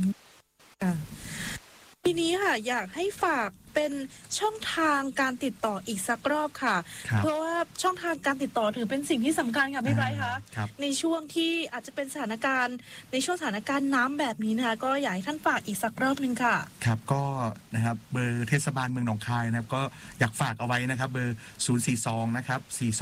ทีนี้ค่ะอยากให้ฝากเป็นช่องทางการติดต่ออีกสักรอบค่ะเพราะว่าช่องทางการติดต่อถือเป็นสิ่งที่สำคัญค่ะพี่ไบรท์คะในช่วงที่อาจจะเป็นสถานการณ์ในช่วงสถานการณ์น้ำแบบนี้นะคะก็อยากให้ท่านฝากอีกสักรอบนึงค่ะครับก็นะครับเบอร์เทศบาลเมืองหนองคายนะครับก็อยากฝากเอาไว้นะครับเบอร์042นะครับ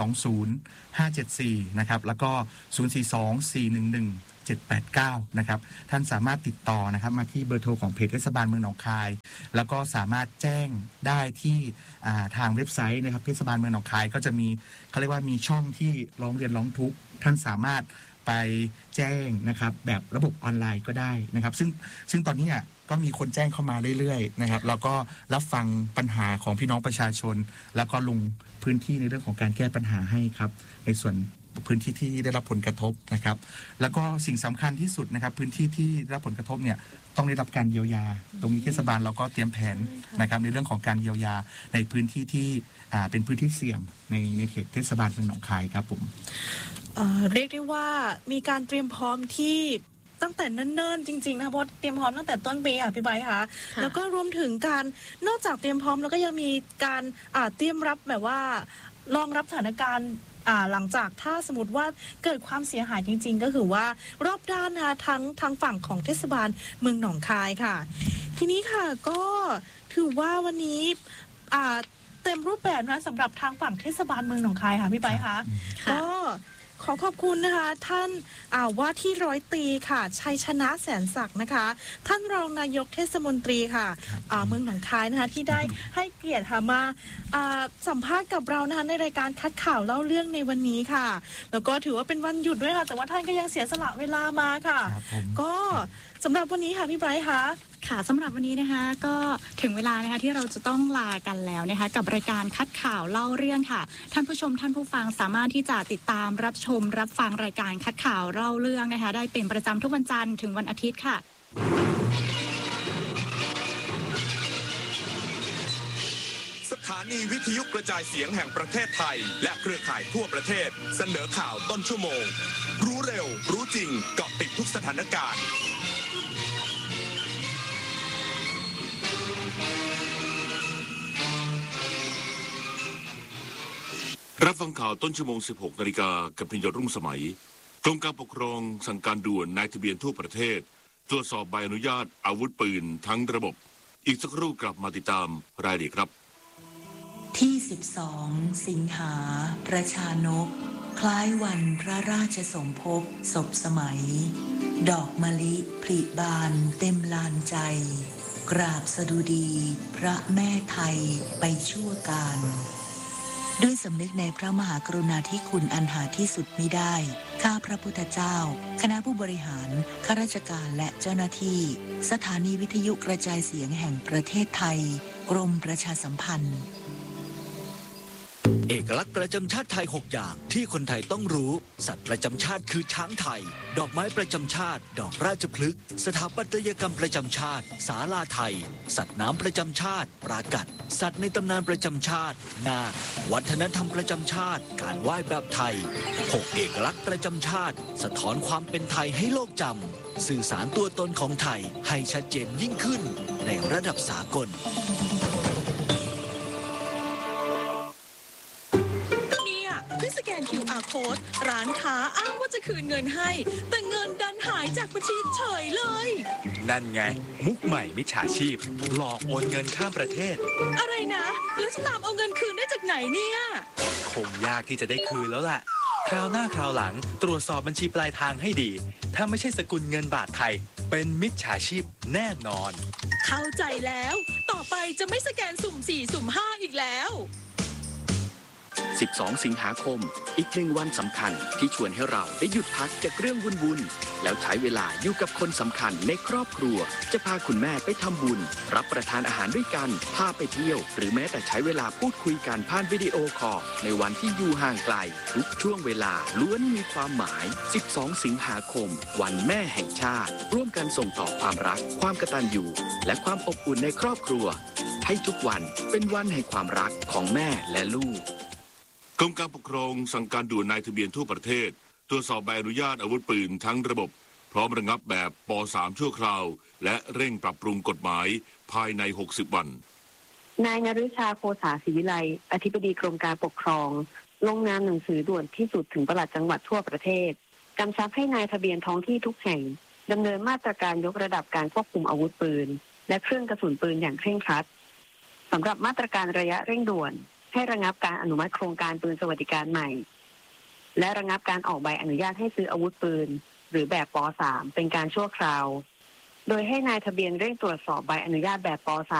420 574นะครับแล้วก็042 411 789นะครับท่านสามารถติดต่อนะครับมาที่เบอร์โทรของเพจเทศบาลเมืองหนองคายแล้วก็สามารถแจ้งได้ที่ทางเว็บไซต์นะครับเทศบาลเมืองหนองคายก็จะมีเขาเรียกว่ามีช่องที่ร้องเรียนร้องทุกข์ท่านสามารถไปแจ้งนะครับแบบระบบออนไลน์ก็ได้นะครับซึ่งตอนนี้ก็มีคนแจ้งเข้ามาเรื่อยๆนะครับแล้วก็รับฟังปัญหาของพี่น้องประชาชนแล้วก็ลงพื้นที่ในเรื่องของการแก้ปัญหาให้ครับในส่วนพื้นที่ที่ได้รับผลกระทบนะครับแล้วก็สิ่งสำคัญที่สุดนะครับพื้นที่ที่ได้รับผลกระทบเนี่ยต้องได้รับการเยียวยาตรงนี้เทศบาลเราก็เตรียมแผนนะครับในเรื่องของการเยียวยาในพื้นที่ที่เป็นพื้นที่เสี่ยงในเขตเทศบาลเมืองหนองคายครับผมเรียกได้ว่ามีการเตรียมพร้อมที่ตั้งแต่เนิ่นๆจริงๆนะเพราะเตรียมพร้อมตั้งแต่ต้นปีพี่ไบรท์คะแล้วก็รวมถึงการนอกจากเตรียมพร้อมแล้วก็ยังมีการเตรียมรับแบบว่ารองรับสถานการณ์หลังจากถ้าสมมติว่าเกิดความเสียหายจริงๆก็คือว่ารอบด้านนะคะทั้งฝั่งของเทศบาลเมืองหนองคายค่ะทีนี้ค่ะก็ถือว่าวันนี้เต็มรูปแบบนะสำหรับทางฝั่งเทศบาลเมืองหนองคายค่ะพี่ไบรท์คะก็ขอบคุณนะคะท่านว่าที่ร้อยตรีค่ะชัยชนะแสนศักดิ์นะคะท่านรองนายกเทศมนตรีค่ะเมืองหนองคายนะคะที่ได้ให้เกียรติค่ะมาสัมภาษณ์กับเรานะคะในรายการคัดข่าวเล่าเรื่องในวันนี้ค่ะแล้วก็ถือว่าเป็นวันหยุดด้วยค่ะแต่ว่าท่านก็ยังเสียสละเวลามาค่ะก็สำหรับวันนี้ค่ะพี่ไบรท์คะค่ะสำหรับวันนี้นะคะก็ถึงเวลานะคะที่เราจะต้องลากันแล้วนะคะกับรายการคัดข่าวเล่าเรื่องค่ะท่านผู้ชมท่านผู้ฟังสามารถที่จะติดตามรับชมรับฟังรายการคัดข่าวเล่าเรื่องนะคะได้เป็นประจำทุกวันจันทร์ถึงวันอาทิตย์ค่ะสถานีวิทยุกระจายเสียงแห่งประเทศไทยและเครือข่ายทั่วประเทศเสนอข่าวต้นชั่วโมงรู้เร็วรู้จริงเกาะติดทุกสถานการณ์รับฟังข่าวต้นชั่วโมง 16 นาฬิกากับพิญญรุ่งสมัยกรมการปกครองสั่งการด่วนนายทะเบียนทั่วประเทศตรวจสอบใบอนุญาตอาวุธปืนทั้งระบบ อีกสักครู่กลับมาติดตามรายละเอียดครับที่ 12 สิงหาประชานกคล้ายวันพระราชสมภพศพสมัยดอกมะลิผลิบานเต็มลานใจกราบสดุดีพระแม่ไทยไปชั่วการด้วยสำนึกในพระมหากรุณาธิคุณอันหาที่สุดมิได้ข้าพระพุทธเจ้าคณะผู้บริหารข้าราชการและเจ้าหน้าที่สถานีวิทยุกระจายเสียงแห่งประเทศไทยกรมประชาสัมพันธ์เอกลักษณ์ประจำชาติไทย6อย่างที่คนไทยต้องรู้สัตว์ประจำชาติคือช้างไทยดอกไม้ประจำชาติดอกราชพฤกษ์สถาปัตยกรรมประจำชาติศาลาไทยสัตว์น้ำประจำชาติปรากัดสัตว์ในตำนานประจำชาตินาควัฒนธรรมประจำชาติการไหว้แบบไทย6เอกลักษณ์ประจำชาติสะท้อนความเป็นไทยให้โลกจำสื่อสารตัวตนของไทยให้ชัดเจนยิ่งขึ้นในระดับสากลสแกน QR Code ร้านค้าอ้างว่าจะคืนเงินให้แต่เงินดันหายจากบัญชีเฉยเลยนั่นไงมุกใหม่มิจฉาชีพหลอกโอนเงินข้ามประเทศอะไรนะแล้วจะตามเอาเงินคืนได้จากไหนเนี่ยคงยากที่จะได้คืนแล้วล่ะคราวหน้าคราวหลังตรวจสอบบัญชีปลายทางให้ดีถ้าไม่ใช่สกุลเงินบาทไทยเป็นมิจฉาชีพแน่นอนเข้าใจแล้วต่อไปจะไม่สแกนสุ่ม4สุ่ม5อีกแล้ว 12 สิงหาคมอีกหนึ่งวันสำคัญที่ชวนให้เราได้หยุดพักจากเรื่องวุ่นๆแล้วใช้เวลาอยู่กับคนสำคัญในครอบครัวจะพาคุณแม่ไปทำบุญรับประทานอาหารด้วยกันพาไปเที่ยวหรือแม้แต่ใช้เวลาพูดคุยกันผ่านวิดีโอคอลในวันที่อยู่ห่างไกลทุกช่วงเวลาล้วนมีความหมาย12 สิงหาคมวันแม่แห่งชาติร่วมกันส่งต่อความรักความกตัญญูและความอบอุ่นในครอบครัวให้ทุกวันเป็นวันแห่งความรักของแม่และลูกกรมการปกครองสั่งการด่วนนายทะเบียนทั่วประเทศตรวจสอบใบอนุญาตอาวุธปืนทั้งระบบพร้อมระงับแบบป.3 ชั่วคราวและเร่งปรับปรุงกฎหมายภายใน60วันนายนฤชาโคสาศรีวิไลอธิบดีกรมการปกครองลงนามหนังสือด่วนที่สุดถึงปลัดจังหวัดทั่วประเทศกำชับให้นายทะเบียนท้องที่ทุกแห่งดำเนินมาตรการยกระดับการควบคุมอาวุธปืนและเครื่องกระสุนปืนอย่างเคร่งครัดสำหรับมาตรการระยะเร่งด่วนให้ระงับการอนุมัติโครงการปืนสวัสดิการใหม่และระงับการออกใบอนุญาตให้ซื้ออาวุธปืนหรือแบบป.3 เป็นการชั่วคราวโดยให้นายทะเบียนเร่งตรวจสอบใบอนุญาตแบบป.